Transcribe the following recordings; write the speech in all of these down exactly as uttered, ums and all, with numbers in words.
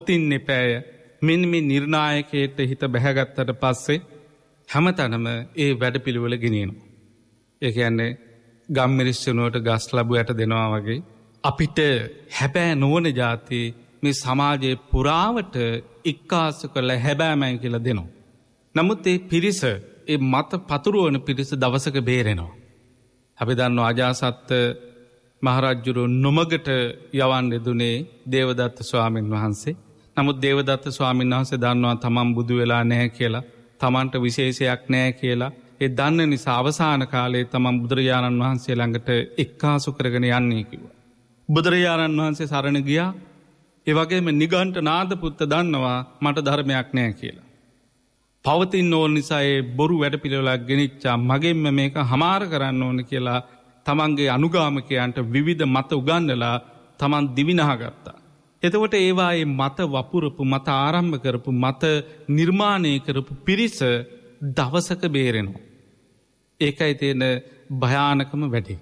තින්නේ පෑය මෙන්න මේ නිර්ණායකයට හිත බැහැගත්තට පස්සේ හැමතැනම ඒ වැඩපිළිවෙල ගෙනියනවා. ඒ කියන්නේ ගම්මිරිස්සුනුවට ගස් ලැබු යට දෙනවා වගේ අපිට හැබෑ නොවන જાති මේ සමාජයේ පුරාවට එක්කාසු කළ හැබෑමයි කියලා දෙනවා. නමුත් ඒ පිරිස ඒ මත පතුරවන පිරිස දවසක බේරෙනවා. අපි දන්නවා අජාසත් මහරජුරු නොමගට යවන්න දුනේ දේවදත්ත ස්වාමීන් වහන්සේ. නමුත් දේවදත්ත ස්වාමීන් වහන්සේ දන්නවා තමන් බුදු වෙලා නැහැ කියලා, තමන්ට විශේෂයක් නැහැ කියලා. ඒ දන්න නිසා අවසාන කාලේ තමන් බුදුරජාණන් වහන්සේ ළඟට එක්කාසු කරගෙන යන්නේ කිව්වා. බුදුරජාණන් වහන්සේ සරණ ගියා. ඒ වගේම නිගණ්ඨ නාදපුත්ත දන්නවා මට ධර්මයක් නැහැ කියලා. පවතින්න ඕන නිසා ඒ බොරු වැඩපිළිවෙලක් ගෙනිච්චා මගෙන්ම මේක හමාර කරන්න ඕන කියලා තමන්ගේ අනුගාමිකයන්ට විවිධ මත උගන්වලා තමන් දිවිනහා ගත්තා. එතකොට ඒවා ඒ මත වපුරපු මත ආරම්භ කරපු මත නිර්මාණය කරපු පිරිස දවසක බේරෙනවා. ඒකයි තියෙන භයානකම වැඩි.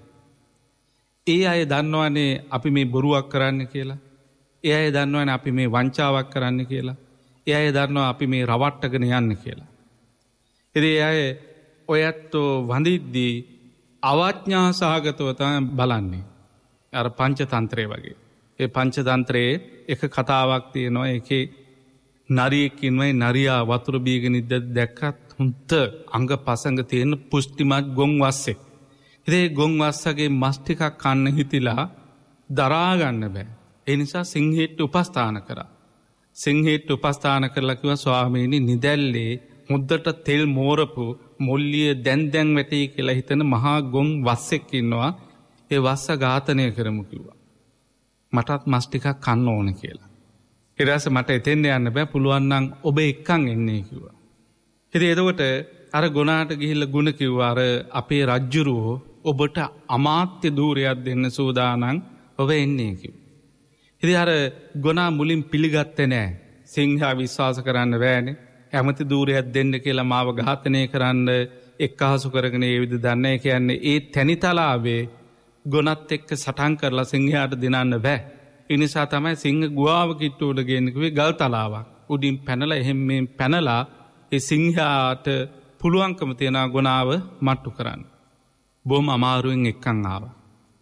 ඒ අය දන්නවනේ අපි මේ බොරුවක් කරන්න කියලා. ඒ අය දන්නවනේ අපි මේ වංචාවක් කරන්න කියලා. ඒ අය දන්නවා අපි මේ රවට්ටගෙන යන්න කියලා. ඉතින් ඒ අය ඔයත්ෝ වඳිද්දී අවඥා සහගතව තමයි බලන්නේ. අර පංචතන්ත්‍රය වගේ. ඒ පංචතන්ත්‍රයේ එක කතාවක් තියෙනවා. ඒකේ නරියෙක් ඉන්නවා. නරියා වතුර බීගෙන ඉද්ද දැක්කත් හුන්ත අංග පසංග තියෙන පුෂ්ටිමත් ගොන් වස්සෙක්. ඉතින් ගොන් වස්සගේ මස් ටිකක් කන්න හිතිලා දරා ගන්න බෑ. ඒ නිසා සිංහෙට උපස්ථාන කරා. සිංහෙට උපස්ථාන කරලා කිව්වා ස්වාමීනි නිදැල්ලේ මුද්දට තෙල් මෝරපු මොල්ලිය දැන් දැන් වැටේ කියලා හිතන මහා ගොන් වස්සෙක් ඉන්නවා. ඒ වස්ස ඝාතනය කරමු කිව්වා. මටත් මස් ටිකක් කන්න ඕන කියලා. ඊට පස්සේ මට එතෙන් යන්න බෑ පුළුවන් නම් ඔබ එක්කන් එන්නේ කිව්වා. ඉතින් එතකොට අර ගුණාට ගිහිල්ලා ගුණ කිව්වා අර අපේ රජ්ජුරුවෝ ඔබට අමාත්‍ය ධූරයක් දෙන්න සූදානම් ඔබ එන්නේ කිව්වා. ඉතින් අර ගුණා මුලින් පිළිගත්තේ නෑ. සිංහයා විශ්වාස කරන්න බෑනේ. ඇමති ධූරයක් දෙන්න කියලා මාව ඝාතනය කරන්න එක්කහසු කරගෙන ඒ විදිහ දන්නේ කියන්නේ ඒ තැනිතලාවේ ගුණත් එක්ක සටන් කරලා සිංහයාට දිනන්න බෑ. ඒ නිසා තමයි සිංහ ගුවාව කිට්ටුවට ගෙන්න කිව්වේ ගල් තලාවක්. උඩින් පැනලා එහෙම මේ පැනලා ඒ සිංහයාට පුළුවන්කම තියන ගුණාව මට්ටු කරන්න. බොහොම අමාරුවෙන් එක්කන් ආවා.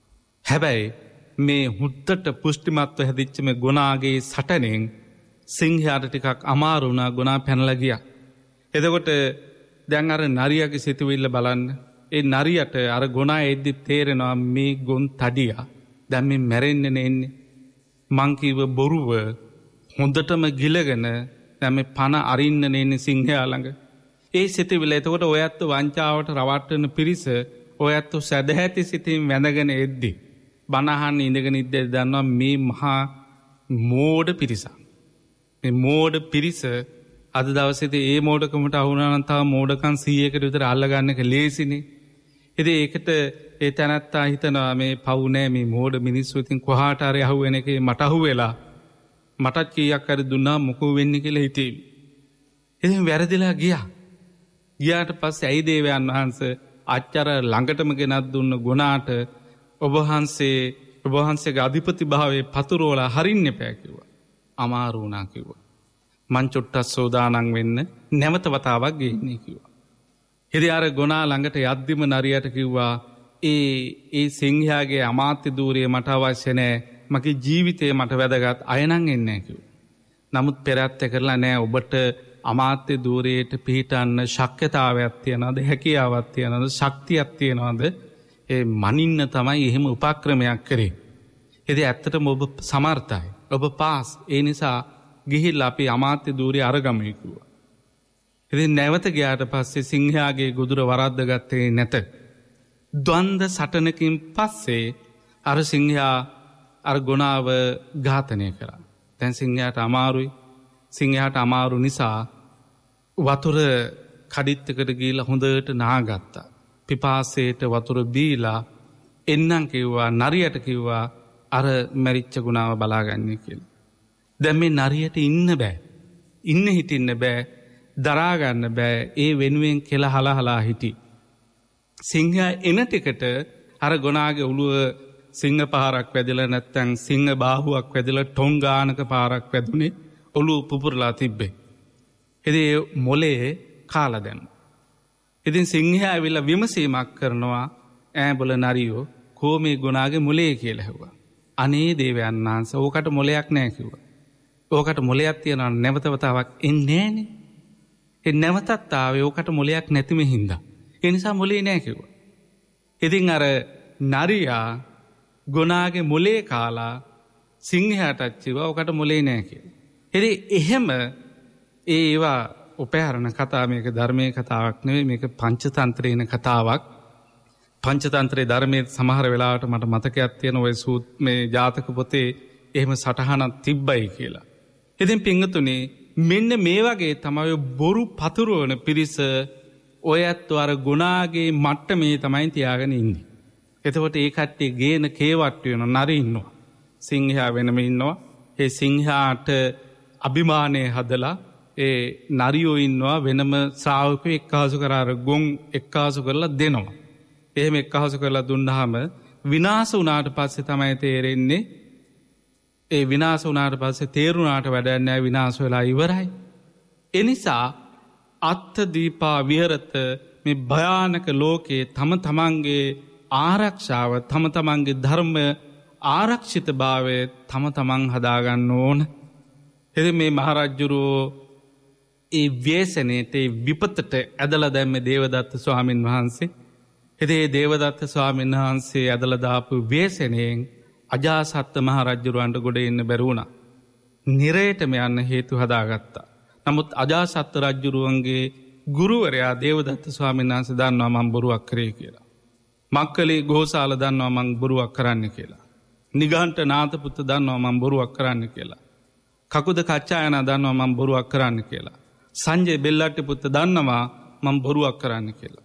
හැබැයි මේ හුත්තට පුෂ්ටිමත්ව හැදිච්ච මේ ගුණාගේ සටනෙන් සිංහයාට ටිකක් අමාරු වුණා. ගුණා පැනලා ගියා. එතකොට දැන් අර නරියාගේ සිතුවිල්ල බලන්න. ඒ නරියට අර ගුණා එද්දි තේරෙනවා මේ ගොන් තඩියා දැන් මේ මැරෙන්න නෙන්නේ. මං කිව්ව බොරුව හොඳටම ගිලගෙන දැන් මේ පණ අරින්න නෙන්නේ සිංහයා ළඟ. ඒ සිතුවිල්ල එතකොට ඔයත් වංචාවට රවට්ටන පිරිස ඔයත් සැදැහැති සිතින් වැඳගෙන එද්දි බනහන්න ඉඳගෙන ඉද්දී දන්නවා මේ මහා මෝඩ පිරිසක්. මේ මෝඩ පිරිස අද දවසේදී ඒ මෝඩකමට අහුණා නම් තව මෝඩකම් සීයකට විතර අල්ලගන්න එක ලේසිනේ. ඉතින් ඒකට ඒ තැනත්තා හිතනවා මේ පව් නෑ මේ මෝඩ මිනිස්සු ඉතින් කොහාට හරි අහුවෙන එකේ මට අහුවෙලා මටත් කීයක් හරි දුන්නා මොකෝ වෙන්නේ කියලා හිතේ. ඉතින් වැරදිලා ගියා. ගියාට පස්සේ ඇයි දේවයන් වහන්සේ අච්චර ළඟටම ගෙනත් දුන්න ගුණාට ඔබ වහන්සේ ඔබ වහන්සේගේ අධිපති භාවයේ පතුරවලා හරින්න එපා කිව්වා. අමාරු වුණා කිව්වා. මං චුට්ටක් සෝදානම් වෙන්න නැවත වතාවක් ගෙන්නේ කිව්වා. ඉතින් අර ගුණා ළඟට යද්දිම නරියට කිව්වා ඒ ඒ සිංහයාගේ අමාත්‍ය ධූරය මට අවශ්‍ය නැහැ. මගේ ජීවිතේ මට වැදගත් අය නම් එන්නේ නැහැ කිව්වා. නමුත් පෙරත්ත කරලා නැහැ ඔබට අමාත්‍ය ධූරයට පිහිටන්න ශක්්‍යතාවයක් තියනවද හැකියාවක් තියනවද ශක්තියක් තියනවද? ඒ මනින්න තමයි එහෙම උපක්‍රමයක් කරේ. ඉතින් ඇත්තටම ඔබ සමර්ථයි. ඔබ පාස්. ඒ නිසා ගිහිල්ලා අපි අමාත්‍ය ධූරය අරගමු කිව්වා. ඉතින් නැවත ගියාට පස්සේ සිංහයාගේ ගොදුර වරද්ද ගත්තේ නැත. ද්වන්ද සටනකින් පස්සේ අර සිංහයා අර ගුණාව ඝාතනය කරා. දැන් සිංහයාට අමාරුයි. සිංහයාට අමාරු නිසා වතුර කඩਿੱත්තකට ගිහිල්ලා හොඳට නාගත්තා. පිපාසයට වතුර බීලා එන්නම් කිව්වා නරියට කිව්වා අර මැරිච්ච ගුණාව බලාගන්න කියලා. දැන් මේ නරියට ඉන්න බෑ. ඉන්න හිටින්න බෑ. දරා ගන්න බෑ. ඒ වෙනුවෙන් කෙල හලහලා හිටි. සිංහයා එන ටිකට අර ගුණාගේ ඔළුව සිංහ පහරක් වැදිලා නැත්තම් සිංහ බාහුවක් වැදිලා ටොං ගානක පාරක් වැදුනේ. ඔළුව පුපුරලා තිබ්බේ. ඉතින් මොලේ කාලා දැන්. ඉතින් සිංහයා ඇවිල්ලා විමසීමක් කරනවා ඈඹල නරියෝ කෝ මේ ගුණාගේ මොලේ කියලා ඇහුවා. අනේ දේවයන් වහන්සේ ඕකට මොලයක් නැහැ කිව්වා. ඕකට මොලයක් තියනවා නැවත වතාවක් එන්නේ නැහනේ. ඒ නැවතත් ආවේ ඕකට මොලයක් නැතිම හින්දා. ඒ නිසා මොලේ නැහැ කිව්වා. ඉතින් අර නරියා ගුණාගේ මොලේ කාලා සිංහයාටත් කිව්වා ඕකට මොලේ නැහැ කියලා. ඉතින් එහෙම ඒවා උපහරණ කතා මේක ධර්මයේ කතාවක් නෙවෙයි මේක පංචතන්ත්‍රේන කතාවක්. පංචතන්ත්‍රයේ ධර්මයේ සමහර වෙලාවට මට මතකයක් තියෙන ওই සූත් මේ ජාතක පොතේ එහෙම සටහනක් තිබ්බයි කියලා. ඉතින් පිංගතුනි මෙන්න මේ වගේ තමයි බොරු පතුරවන පිරිස ඔයත් අර ගුණාගේ මට්ටමේ තමයි තියාගෙන ඉන්නේ. එතකොට ඒ කට්ටිය ගේන කේවට්ට වෙන නරි ඉන්නවා. සිංහයා වෙනම ඉන්නවා. ඒ සිංහයාට අභිමානය හදලා ඒ නරියෝ ඉන්නවා වෙනම ශ්‍රාවකයෝ එක්කාසු කරලා ගොන් එක්කාසු කරලා දෙනවා. එහෙම එක්කාසු කරලා දුන්නාම විනාශ වුණාට පස්සේ තමයි තේරෙන්නේ ඒ විනාශ වුණාට පස්සේ තේරුණාට වැඩක් නැහැ විනාශ වෙලා ඉවරයි. ඒ නිසා අත්ථ දීපා විහෙරත මේ භයානක ලෝකේ තම තමන්ගේ ආරක්ෂාව තම තමන්ගේ ධර්ම ආරක්ෂිතභාවය තම තමන් හදාගන්න ඕන. එද මේ මහරජ්ජුරුවෝ ඒ ව්‍යසනයට විපතට ඇදලා දැම්මේ දේවදත්ත ස්වාමීන් වහන්සේ. එදේ දේවදත්ත ස්වාමීන් වහන්සේ ඇදලා දාපු ව්‍යසනයෙන් අජාසත්ත මහරජ්ජුරුවන්ට ගොඩ එන්න බැරි වුණා. නිරේටම යන්න හේතු හදාගත්තා. නමුත් අජාසත්ත රජ්ජුරුවන්ගේ ගුරුවරයා දේවදත්ත ස්වාමීන් වහන්සේ දන්නවා මම බොරුවක් කරේ කියලා. මක්කලේ ගෝසාල දන්නවා මම බොරුවක් කරන්න කියලා. නිගණ්ඨ නාථපුත්ත දන්නවා මම බොරුවක් කරන්න කියලා. කකුද කච්චායන දන්නවා මම බොරුවක් කරන්න කියලා. සංජය බෙල්ලට්ටි පුත්ත දන්නවා මම බොරුවක් කරන්න කියලා.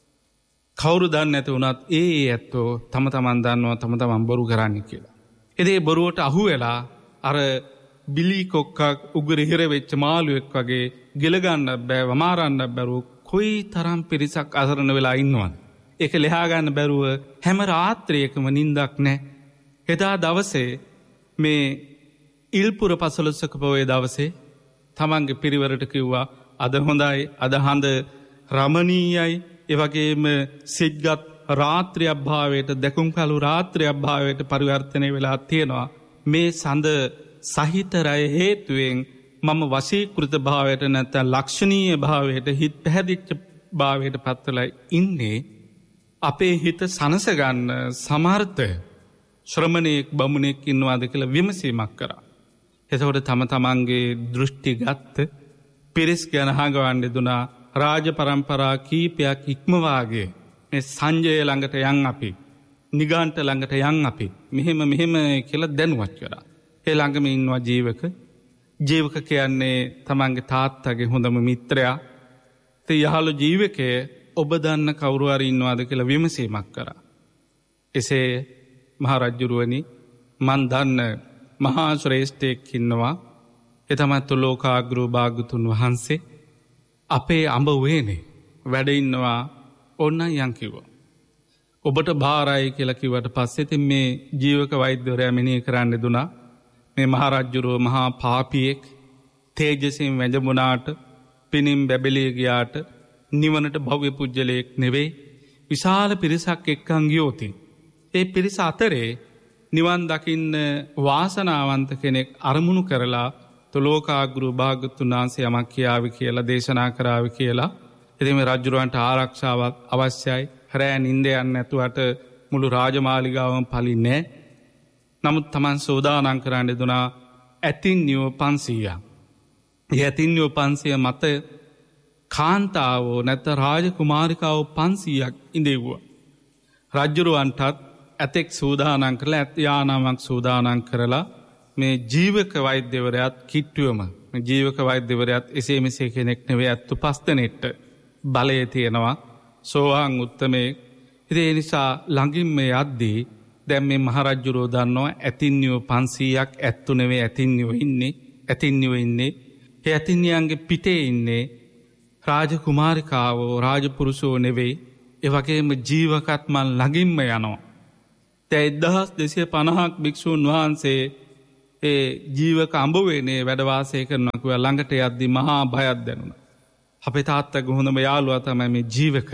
කවුරු දන්නේ නැති වුණත් ඒ ඇත්තෝ තම තමන් දන්නවා තම තමන් බොරු කරන්න කියලා. එදේ බොරුවට අහු වෙලා අර බිලි කොක්කක් උගුර හිර වෙච්ච මාළුවෙක් වගේ ගිලගන්න බෑ වමාරන්න බැරුව කොයි තරම් පිරිසක් අසරණ වෙලා ඉන්නවද? ඒක ලෙහා ගන්න බැරුව හැම රාත්‍රියකම නිින්දක් නැහැ. එදා දවසේ මේ ඉල්පුර පසළොස්වක පොහොය දවසේ තමන්ගේ පිරිවරට කිව්වා අද හොඳයි අද හඳ රමණීයයි ඒ වගේම සිද්ගත් රාත්‍රියක් භාවයට දැකුම් කළු රාත්‍රියක් භාවයට පරිවර්තනය වෙලා තියෙනවා. මේ සඳ සහිත රය හේතුවෙන් මම වශීකෘත භාවයට නැත්නම් ලක්ෂණීය භාවයට හිත පැහැදිච්ච භාවයට පත්වලා ඉන්නේ. අපේ හිත සනස ගන්න සමර්ථ ශ්‍රමණේක් බමුණෙක් ඉන්නවාද කියලා විමසීමක් කරා. එතකොට තම තමන්ගේ දෘෂ්ටිගත පිරිස් ගැන හඟවන්න දුනා. රාජ පරම්පරා කීපයක් ඉක්මවාගේ මේ සංජය ළඟට යන් අපි නිගණ්ඨ ළඟට යන් අපි මෙහෙම මෙහෙම කියලා දැනුවත් කරා. ඒ ළඟම ඉන්නවා ජීවක. ජීවක කියන්නේ තමන්ගේ තාත්තගේ හොඳම මිත්‍රයා. ඒ යහළු ජීවකේ ඔබ දන්න කවුරු හරි ඉන්නවාද කියලා විමසීමක් කරා. එසේ මහරජුරුවනි මන් දන්න මහා ශ්‍රේෂ්ඨයෙක් ඉන්නවා. ඒ තමයි තුලෝකාග්‍රෝ භාග්‍යතුන් වහන්සේ. අපේ අඹ වේනේ වැඩ ඉන්නවා ඕන්න යන් කිව්වා. ඔබට භාරයි කියලා කිව්වට පස්සේ ඉතින් මේ ජීවක වෛද්‍යවරයා මෙනෙහි කරන්න දුනා. මේ මහරජුරුව මහා පාපියෙක් තේජසින් වැජඹුණාට පිනින් බැබලී ගියාට නිවනට භව්‍ය පුජ්‍යලයක් නෙවෙයි. විශාල පිරිසක් එක්කන් ගියෝති. ඒ පිරිස අතරේ නිවන් දකින්න වාසනාවන්ත කෙනෙක් අරමුණු කරලා තුලෝකාග්‍රෝ භාග්‍යතුන් වහන්සේ යමක් කියාවි කියලා දේශනා කරાવી කියලා. ඉතින් මේ රජුරවන්ට ආරක්ෂාවක් අවශ්‍යයි. රෑ නිින්ද යන්නේ නැතුවට මුළු රාජමාලිගාවම පලින්නේ. නමුත් Taman සෝදානම් කරන්න දුනා ඇතින්නියෝ පන්සීයක්. ඒ ඇතින්නියෝ පන්සිය මත කාන්තාවෝ නැත්නම් රාජකුමාරිකාවෝ පන්සීයක් ඉඳෙව්වා. රජුරවන්ටත් ඇතෙක් සෝදානම් කරලා ඇත් යානාවක් සෝදානම් කරලා මේ ජීවක වෛද්‍යවරයාත් කිට්ටුවම මේ ජීවක වෛද්‍යවරයාත් එසේ මෙසේ කෙනෙක් නෙවෙයි අත්තු පස් දෙනෙක්ට බලය තියෙනවා සෝවාන් උත්තමේ. ඉතින් ඒ නිසා ළඟින් මේ යද්දී දැන් මේ මහරජුරෝ දන්නවා ඇතින්නියෝ පන්සීයක් ඇත්තු නෙවෙයි ඇතින්නියෝ ඉන්නේ ඇතින්නියෝ ඉන්නේ. ඒ ඇතින්නියන්ගේ පිටේ ඉන්නේ රාජකුමාරිකාවෝ රාජපුරුෂෝ නෙවෙයි. ඒ වගේම ජීවකත් මන් ළඟින්ම යනවා. දැන් එක්දහස් දෙසිය පනහක් භික්ෂූන් වහන්සේ ඒ ජීවක අඹුවේනේ වැඩවාසය කරනවා කිව්වා ළඟට යද්දි මහා බයක් දැනුණා. අපේ තාත්තගේ හොඳම යාළුවා තමයි මේ ජීවක.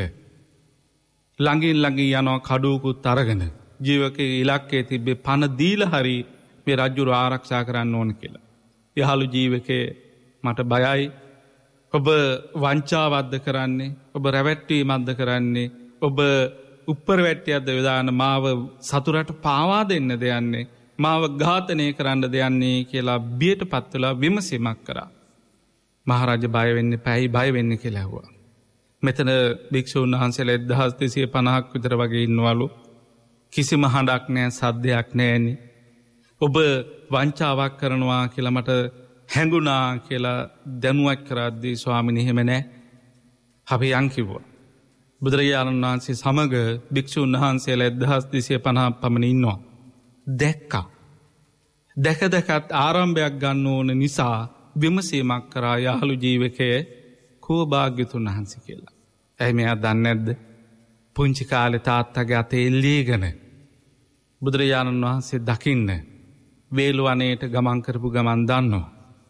ළඟින් ළඟින් යනවා කඩුවකුත් අරගෙන. ජීවකේ ඉලක්කයේ තිබ්බේ පණ දීලා හරි මේ රජුව ආරක්ෂා කරන්න ඕන කියලා. යහළු ජීවකේ මට බයයි. ඔබ වංචාවක්ද කරන්නේ? ඔබ රැවැට්ටීමක්ද කරන්නේ? ඔබ උප්පරවැට්ටියක්ද යොදාන මාව සතුරට පාවා දෙන්න දෙයන්නේ? මාව ඝාතනය කරන්න දෙයන්නේ කියලා බියට පත් වෙලා විමසීමක් කරා. මහරජා බය වෙන්නේ පැයි බය වෙන්නේ කියලා ඇහුවා. මෙතන භික්ෂුන් වහන්සේලා එක්දහස් දෙසිය පනහක් විතර වගේ ඉන්නවලු. කිසිම හඬක් නැහැ, සද්දයක් නැහෙනි. ඔබ වංචාවක් කරනවා කියලා මට හැඟුණා කියලා දැනුවක් කරද්දී ස්වාමිනේ එහෙම නැහැ. අපි යන් කිව්වා. බුදුරජාණන් වහන්සේ සමග භික්ෂුන් වහන්සේලා එක්දහස් දෙසිය පනහක් පමණ ඉන්නවා. දැක්කා. දැක දැකත් ආරම්භයක් ගන්න ඕන නිසා විමසීමක් කරා යහළු ජීවකයේ කෝ භාග්‍යතුන් වහන්සේ කියලා. ඇයි මෙයා දන්නේ නැද්ද? පුංචි කාලේ තාත්තගේ අතේ එල්ලීගෙන බුදුරජාණන් වහන්සේ දකින්න වේළුවනේට ගමන් කරපු ගමන් දන්නවා.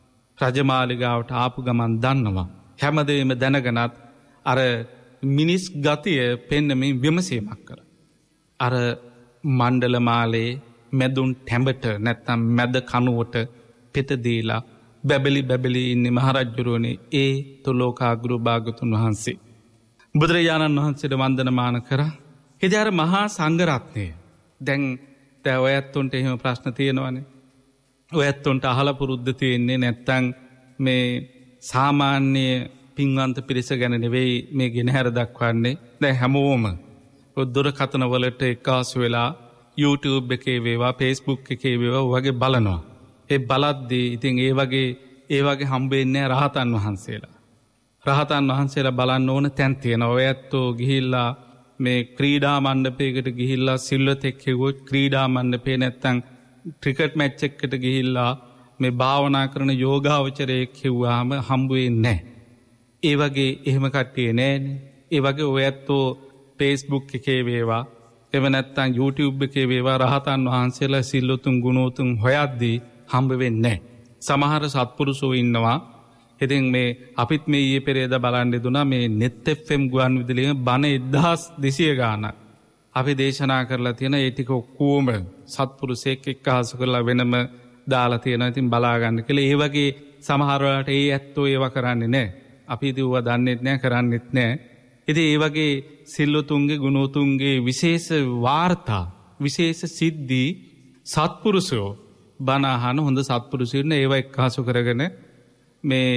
රජමාලිගාවට ආපු ගමන් දන්නවා. හැමදේම දැනගෙනත් අර මිනිස් ගතිය පෙන්නමින් විමසීමක් කරා. අර මණ්ඩල මාලේ මැදුන් ටැඹට නැත්තම් මැද කනුවට පෙත දීලා බැබලි බැබලි ඉන්නේ මහරජුරුවනේ ඒ තුලෝකාග්‍ර භාගතුන් වහන්සේ. බුදුරජාණන් වහන්සේට වන්දනමාන කරා. එදා අර මහා සංඝරත්නය දැන් දැන් ඔයත්තුන්ට එහෙම ප්‍රශ්න තියෙනවනේ. ඔයත්තුන්ට අහලා පුරුද්ද තියෙන්නේ නැත්තම් මේ සාමාන්‍ය පින්වන්ත පිරිස ගැන නෙවෙයි මේ ගෙනහැර දක්වන්නේ. දැන් හැමෝම දුරකථන වලට එක්කාසු වෙලා YouTube එකේ වේවා Facebook එකේ වේවා වගේ බලනවා. ඒ බලද්දී ඉතින් ඒ වගේ ඒ වගේ හම්බෙන්නේ රහතන් වහන්සේලා. රහතන් වහන්සේලා බලන්න ඕන තැන් තියෙනවා. ඔය ඇත්තෝ ගිහිල්ලා මේ ක්‍රීඩා මණ්ඩපයකට ගිහිල්ලා සිල්වතෙක් හෙව්වොත් ක්‍රීඩා මණ්ඩපේ නැත්තම් ක්‍රිකට් මැච් එකකට ගිහිල්ලා මේ භාවනා කරන යෝගාවචරයෙක් හෙව්වාම හම්බ වෙන්නේ නැහැ. ඒ වගේ එහෙම කට්ටිය නැහැනේ. ඒ වගේ ඔය ඇත්තෝ Facebook එකේ වේවා එව නැත්තම් YouTube එකේ වේවා රහතන් වහන්සේලා සිල්වතුන් ගුණෝතුන් හොයද්දී හම්බ වෙන්නේ නැහැ. සමහර සත්පුරුෂෝ ඉන්නවා. ඉතින් මේ අපිත් මේ ඊයේ පෙරේදා බලන් දුනා මේ net F M ගුවන් විදුලියේ බණ එක්දහස් දෙසිය ගානක් අපි දේශනා කරලා තියෙන ඒ ටික ඔක්කොම සත්පුරුෂයෙක් එක්කහසු කරලා වෙනම දාලා තියෙනවා. ඉතින් බලා ගන්න කියලා. ඒ වගේ සමහර වෙලාවට ඒ ඇත්තෝ ඒවා කරන්නේ නැහැ. අපි ඉතින් ඒවා දන්නෙත් නැහැ, කරන්නෙත් නැහැ. ඉතින් ඒ වගේ සිල්වතුන්ගේ ගුණෝතුන්ගේ විශේෂ වාර්තා විශේෂ සිද්ධි සත්පුරුෂයෝ බණ අහන හොඳ සත්පුරුෂයන් ඒවා එක්කහසු කරගෙන මේ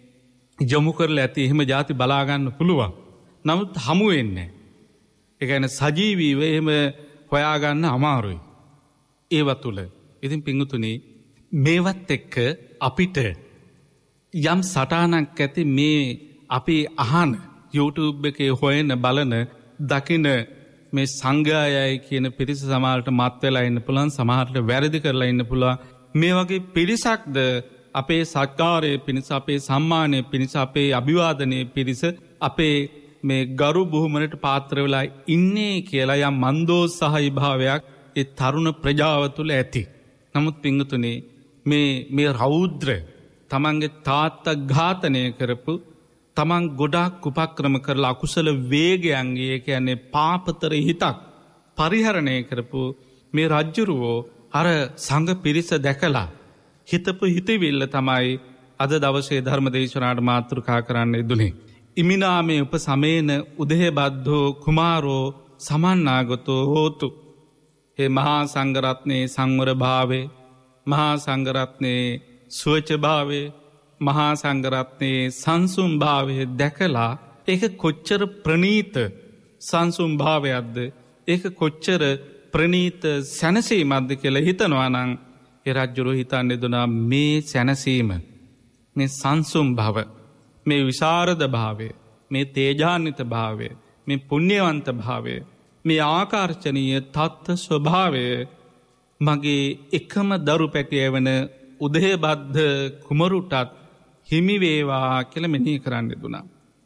යොමු කරලා ඇති. එහෙම જાති බලා ගන්න පුළුවන්. නමුත් හමු වෙන්නේ නැහැ. ඒ කියන්නේ සජීවීව එහෙම හොයාගන්න අමාරුයි. ඒව තුල. ඉතින් පිංගුතුනි මේවත් එක්ක අපිට යම් සටහනක් ඇති මේ අපි අහන YouTube එකේ හොයන බලන දකින මේ සංඝයායයි කියන පිරිස සමහරට මත් වෙලා ඉන්න පුළුවන්, සමහරට වැරදි කරලා ඉන්න පුළුවන්. මේ වගේ පිරිසක්ද අපේ සත්කාරයේ පිණිස, අපේ සම්මානයේ පිණිස, අපේ අභිවාදනයේ පිණිස, අපේ මේ ගරු බුහුමනට පාත්‍ර වෙලා ඉන්නේ කියලා යම් මන්දෝත්සාහී භාවයක් ඒ තරුණ ප්‍රජාව තුළ ඇති. නමුත් පිංගුතුනි මේ මේ රෞද්‍ර තමන්ගේ තාත්තා ඝාතනය කරපු, තමන් ගොඩාක් උපක්‍රම කරලා අකුසල වේගයන්ගේ කියන්නේ පාපතර හිතක් පරිහරණය කරපු මේ රජ්ජුරුවෝ අර සංඝ පිරිස දැකලා හිතපු හිතවිල්ල තමයි අද දවසේ ධර්ම දේශනාවට මාතෘකා කරන්න යෙදුනේ. ඉමිනාමේ උපසමේන උදේබද්දෝ කුමාරෝ සමන්නාගතෝ හෝතු. ඒ මහා සංඝරත්නයේ සංවර භාවයේ, මහා සංඝරත්නයේ සුවච භාවයේ, මහා සංඝරත්නයේ සංසුම් භාවයේ දැකලා ඒක කොච්චර ප්‍රණීත සංසුම් භාවයක්ද, ඒක කොච්චර ප්‍රණීත සැනසීමක්ද කියලා හිතනවා නම් ඒ රජුරෝ හිතන්නේ දුනා මේ සැනසීම, මේ සංසුම් භව, මේ විශාරද භාවය, මේ තේජාන්විත භාවය, මේ පුණ්‍යවන්ත භාවය, මේ ආකර්ෂණීය තත්ත්ව ස්වභාවය මගේ එකම දරු පැටිය වන උදේබද්ද කුමරුටත් හිමි වේවා කියලා මෙනෙහි කරන්න දුනා.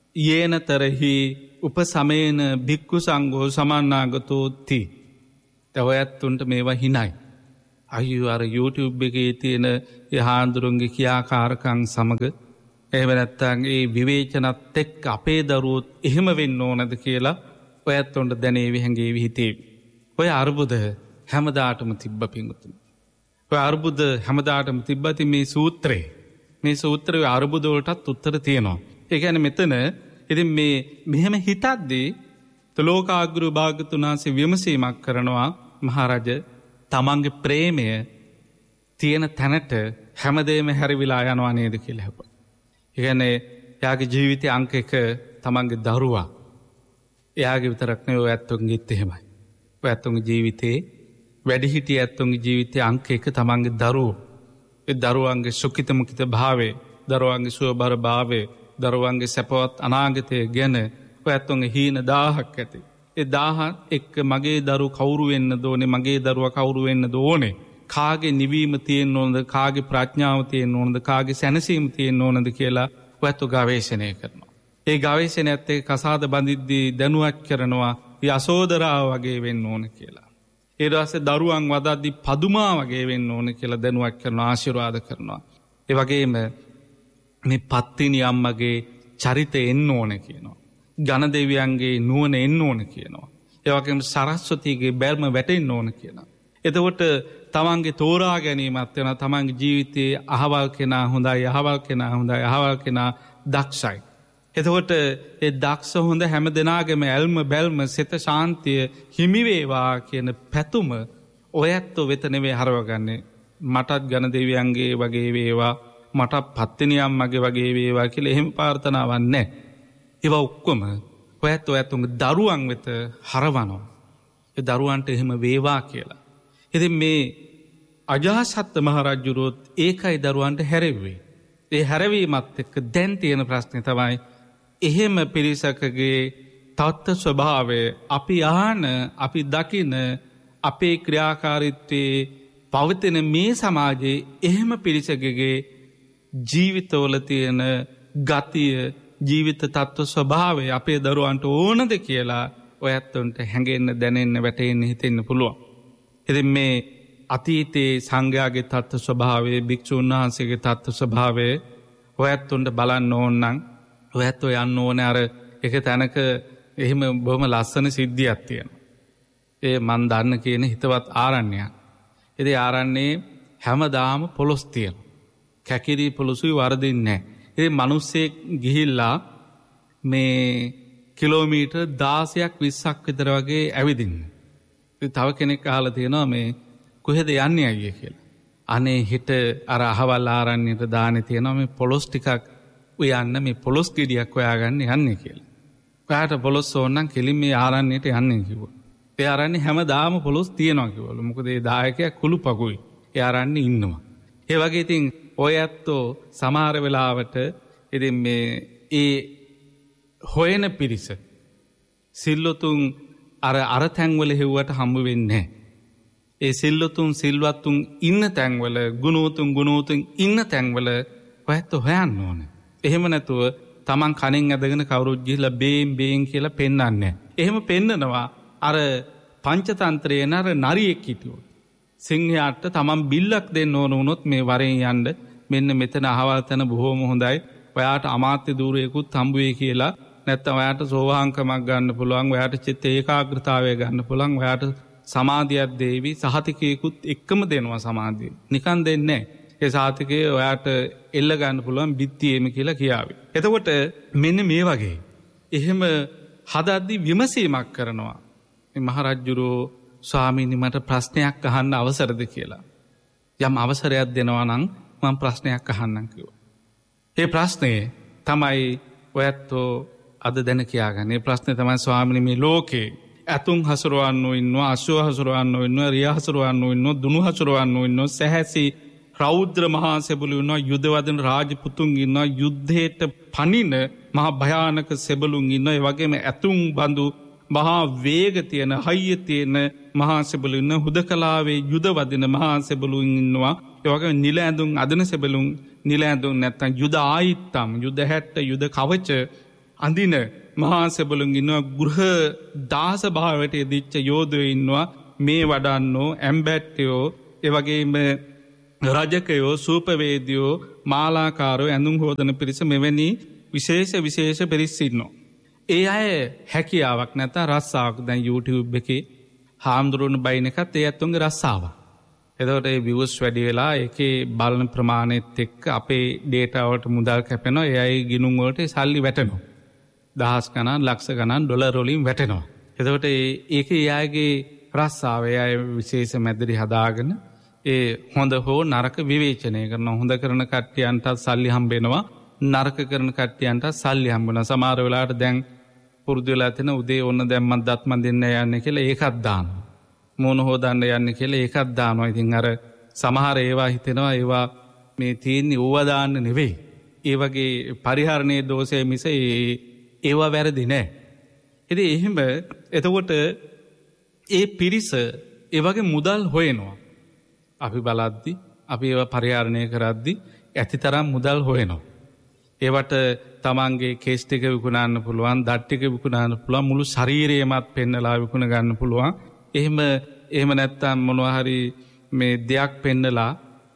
යේනතරහි උපසමේන භික්ඛු සංඝෝ සමන්නාගතෝ ති. තවයත්තුන්ට මේවා හිනයි. අයියෝ අර YouTube එකේ තියෙන ඒ හාන්දුරුන්ගේ ක්‍රියාකාරකම් සමග එහෙම නැත්නම් ඒ විවේචනත් එක්ක අපේ දරුවොත් එහෙම වෙන්න ඕනද කියලා ඔයත් උන්ට දැනේවි හැංගේවි හිතේ. ඔය අරුබුද හැමදාටම තිබ්බ පිංගුතුනි. ඔය අරුබුද හැමදාටම තිබ්බති මේ සූත්‍රේ. මේ සූත්‍රයේ අරුබුද වලටත් උත්තර තියෙනවා. ඒ කියන්නේ මෙතන ඉතින් මේ මෙහෙම හිතද්දී ලෝකාග්‍ර භාග්‍යතුන් වහන්සේ විමසීමක් කරනවා මහරජ තමන්ගේ ප්‍රේමය තියෙන තැනට හැමදේම හැරිවිලා යනවා නේද කියලා අහුවා. ඒ කියන්නේ එයාගේ ජීවිතයේ අංක එක තමන්ගේ දරුවා. එයාගේ විතරක් නෙවෙයි ඔය ඇත්තොන්ගේත් එහෙමයි. ඔය ඇත්තොන්ගේ ජීවිතේ වැඩිහිටිය ඇත්තොන්ගේ ජීවිතයේ අංක එක තමන්ගේ දරුවෝ. ඒ දරුවන්ගේ සුඛිත මුඛිත භාවය, දරුවන්ගේ සුවබර භාවය, දරුවන්ගේ සැපවත් අනාගතය ගැන ඔය ඇත්තොන්ගේ හීන දාහක් ඇති. ඒ දාහ එක්ක මගේ දරුව කවුරු වෙන්න ඕනේ, මගේ දරුවා කවුරු වෙන්න ඕනේ, කාගේ නිවීම තියෙන්න ඕනද, කාගේ ප්‍රඥාව තියෙන්න ඕනද, කාගේ සැනසීම තියෙන්න ඕනද කියලා ඔය ඇත්තෝ ගවේෂණය කරනවා. ඒ ගවේෂණයත් එක්ක කසාද බඳිද්දී දැනුවත් කරනවා යසෝදරා වගේ වෙන්න ඕන කියලා. ඊට පස්සේ දරුවන් වදද්දී පදුමා වගේ වෙන්න ඕන කියලා දැනුවත් කරනවා, ආශිර්වාද කරනවා. ඒ වගේම මේ පත්තිනි අම්මගේ චරිතය එන්න ඕන කියනවා. ජන දෙවියන්ගේ නුවණ එන්න ඕන කියනවා. ඒ වගේම සරස්වතීගේ බැල්ම වැටෙන්න ඕන කියනවා. එතකොට තමන්ගේ තෝරා ගැනීමත් වෙනවා. තමන්ගේ ජීවිතයේ අහවල් කෙනා හොඳයි, අහවල් කෙනා හොඳයි, අහවල් කෙනා දක්ෂයි. එතකොට ඒ දක්ෂ හොඳ හැම දෙනාගේම ඇල්ම බැල්ම සිත ශාන්තිය හිමි වේවා කියන පැතුම ඔයත් වෙත නෙවෙයි හරවගන්නේ. මටත් ඝන දෙවියන්ගේ වගේ වේවා, මට පත්තිනි අම්මගේ වගේ වේවා කියලා එහෙම ප්‍රාර්ථනාවක් නැහැ. ඒවා ඔක්කොම ඔයත් ඔයත් උන්ගේ දරුවන් වෙත හරවනවා. ඒ දරුවන්ට එහෙම වේවා කියලා. ඉතින් මේ අජාසත් මහ රජුරුවත් ඒකයි දරුවන්ට හැරෙව්වේ. ඒ හැරවීමත් එක්ක දැන් තියෙන ප්‍රශ්නේ තමයි එහෙම පිරිසකගේ තත්ත්ව ස්වභාවය අපි ආන අපි දකින අපේ ක්‍රියාකාරීත්වයේ පවතින මේ සමාජයේ එහෙම පිරිසකගේ ජීවිතවල තියෙන ගතිය, ජීවිත තත්ත්ව ස්වභාවය අපේ දරුවන්ට ඕනද කියලා ඔයත්තුන්ට හැඟෙන්න, දැනෙන්න, වැටෙන්න, හිතෙන්න පුළුවන්. ඉතින් මේ අතීතයේ සංඝයාගේ තත්ත්ව ස්වභාවය, භික්ෂුන් වහන්සේගේ තත්ත්ව ස්වභාවය ඔයත්තුන්ට බලන්න ඕන නම් ඔයත් ඔය යන්න ඕනේ අර එක තැනක එහෙම බොහොම ලස්සන සිද්ධියක් තියෙනවා. ඒ මන් දන්න කියන හිතවත් ආරණ්‍යයක්. ඉතින් ආරණ්‍යයේ හැමදාම පොලොස් තියෙනවා. කැකිරි පොලොසුයි වරදින්නේ නැහැ. ඉතින් මිනිස්සෙක් ගිහිල්ලා මේ කිලෝමීටර් දාසයක් විස්සක් විතර වගේ ඇවිදින්න. ඉතින් තව කෙනෙක් අහලා තියෙනවා මේ කොහෙද යන්නේ අයියේ කියලා. අනේ හිට අර අහවල් ආරණ්‍යයට දාන්නේ තියෙනවා මේ පොලොස් ටිකක් උයන්න, මේ පොලොස් ගෙඩියක් හොයාගන්න යන්නේ කියලා. ඔයාට පොලොස් ඕන නම් කෙලින් මේ ආරණ්‍යයට යන්නේ කිව්වා. ඒ ආරණ්‍ය හැමදාම පොලොස් තියනවා කිව්වලු. මොකද ඒ දායකයා කුළු පගුයි. ඒ ආරණ්‍ය ඉන්නවා. ඒ වගේ ඉතින් ඔය ඇත්තෝ සමහර වෙලාවට ඉතින් මේ ඒ හොයන පිරිස සිල්ලුතුන් අර අර තැන්වල හෙව්වට හම්බ වෙන්නේ නැහැ. ඒ සිල්ලුතුන් සිල්වත්තුන් ඉන්න තැන්වල, ගුණෝතුන් ගුණෝතුන් ඉන්න තැන්වල ඔයත් හොයන්න ඕනේ. එහෙම නැතුව තමන් කණෙන් ඇදගෙන කවුරුත් ගිහිල්ලා බේන් බේන් කියලා පෙන්වන්නේ නැහැ. එහෙම පෙන්නනවා අර පංචතන්ත්‍රයේ නර නරියෙක් හිටියොත්. සිංහයාට තමන් බිල්ලක් දෙන්න ඕන වුණොත් මේ වරෙන් යන්න මෙන්න මෙතන අහවල් තැන බොහොම හොඳයි. ඔයාට අමාත්‍ය ධූරයකුත් හම්බ වෙයි කියලා. නැත්නම් ඔයාට සෝවාන්කමක් ගන්න පුළුවන්. ඔයාට චිත්ත ඒකාග්‍රතාවය ගන්න පුළුවන්. ඔයාට සමාධියක් දෙවි. සහතිකයකුත් එක්කම දෙනවා සමාධිය. නිකන් දෙන්නේ නැහැ. ඒ සාතිකේ ඔයාට එල්ල ගන්න පුළුවන් බිත්තියේම කියලා කියාවි. එතකොට මෙන්න මේ වගේ එහෙම හදද්දි විමසීමක් කරනවා. මේ මහරජුරෝ ස්වාමීනි මට ප්‍රශ්නයක් අහන්න අවසරද කියලා. යම් අවසරයක් දෙනවා නම් මම ප්‍රශ්නයක් අහන්නම් කිව්වා. ඒ ප්‍රශ්නේ තමයි ඔයත්ෝ අද දැන කියාගන්න. ඒ ප්‍රශ්නේ තමයි ස්වාමීනි මේ ලෝකේ ඇතුන් හසුරවන්නෝ ඉන්නවා, අශ්ව හසුරවන්නෝ ඉන්නවා, රිය හසුරවන්නෝ ඉන්නවා, දුනු හසුරවන්නෝ ඉන්නවා, සැහැසි රෞද්‍ර මහා සෙබළු ඉන්නවා, යුද වදන රාජපුතුන් ඉන්නවා, යුද්ධයට පනින මහා භයානක සෙබළුන් ඉන්නවා. ඒ වගේම ඇතුන් බඳු මහා වේග තියෙන, හයිය තියෙන මහා සෙබළු ඉන්නවා. හුදකලාවේ යුද වදින මහා සෙබළුන් ඉන්නවා. ඒ වගේම නිල ඇඳුම් අදන සෙබළුන්, නිල ඇඳුම් නැත්තම් යුද ආයිත්තම්, යුද හැට්ට, යුද කවච අඳින මහා සෙබළුන් ඉන්නවා. ගෘහ දාස භාවයට යෙදිච්ච යෝධයෝ ඉන්නවා. මේ වඩන්නෝ, ඇම්බැට්ටයෝ, එවගේම රජකයෝ සූපවේදයෝ මාලාකාරෝ ඇඳුම් හෝදන පිරිස මෙවැනි විශේෂ විශේෂ පිරිස් ඉන්නවා. ඒ අය හැකියාවක් නැත රස්සාාවක් දැන් YouTube එකේ හාමුදුරුවන බයින එකත් ඒ ඇත්තුන්ගේ රස්සාාව. එදවට ඒ විවස් වැඩි වෙලා එක බලන ප්‍රමාණයත් එක්ක අපේ ඩේටාවට මුදල් කැපෙනවා එයයි ගිනුම්වලට සල්ලි වැටනවා. දහස් ගණන් ලක්ෂ ගණන් ඩොලරොලින් වැටෙනවා. එදවට ඒක එයාගේ රස්සාාව අය විශේෂ මැදිරි හදාගෙන ඒ හොඳ හෝ නරක විවේචනය කරන හොඳ කරන කට්ටියන්ටත් සල්ලි හම්බෙනවා නරක කරන කට්ටියන්ට සල්ලි හම්බෙන සමහර වෙලාට දැන් පුරුදු වෙලා තියෙන උදේ ඔන්න දැම්මත් දත්ම දෙන්න යන්න කියලා ඒකත් දානවා. මූණ හොදන්න යන්න කියලා ඒකත් දානවා. ඉතින් අර සමහර ඒවා හිතෙනවා ඒවා මේ තියෙන්නේ ඕවා දාන්න නෙවෙයි. ඒ වගේ පරිහරණයේ දෝෂය මිස ඒවා වැරදි නෑ. ඉතින් එහෙම එතකොට ඒ පිරිස ඒ වගේ මුදල් හොයනවා. අපි බලද්දි අපි ඒවා පරිහරණය කරද්දි ඇතිතරම් මුදල් හොයනවා. ඒවට තමන්ගේ කේස් ටික විකුණන්න පුළුවන් දත් ටික විකුණන්න පුළුවන් මුළු ශරීරයමත් පෙන්නලා විකුණ ගන්න පුළුවන්. එහෙම එහෙම නැත්තම් මොනවා හරි මේ දෙයක් පෙන්නලා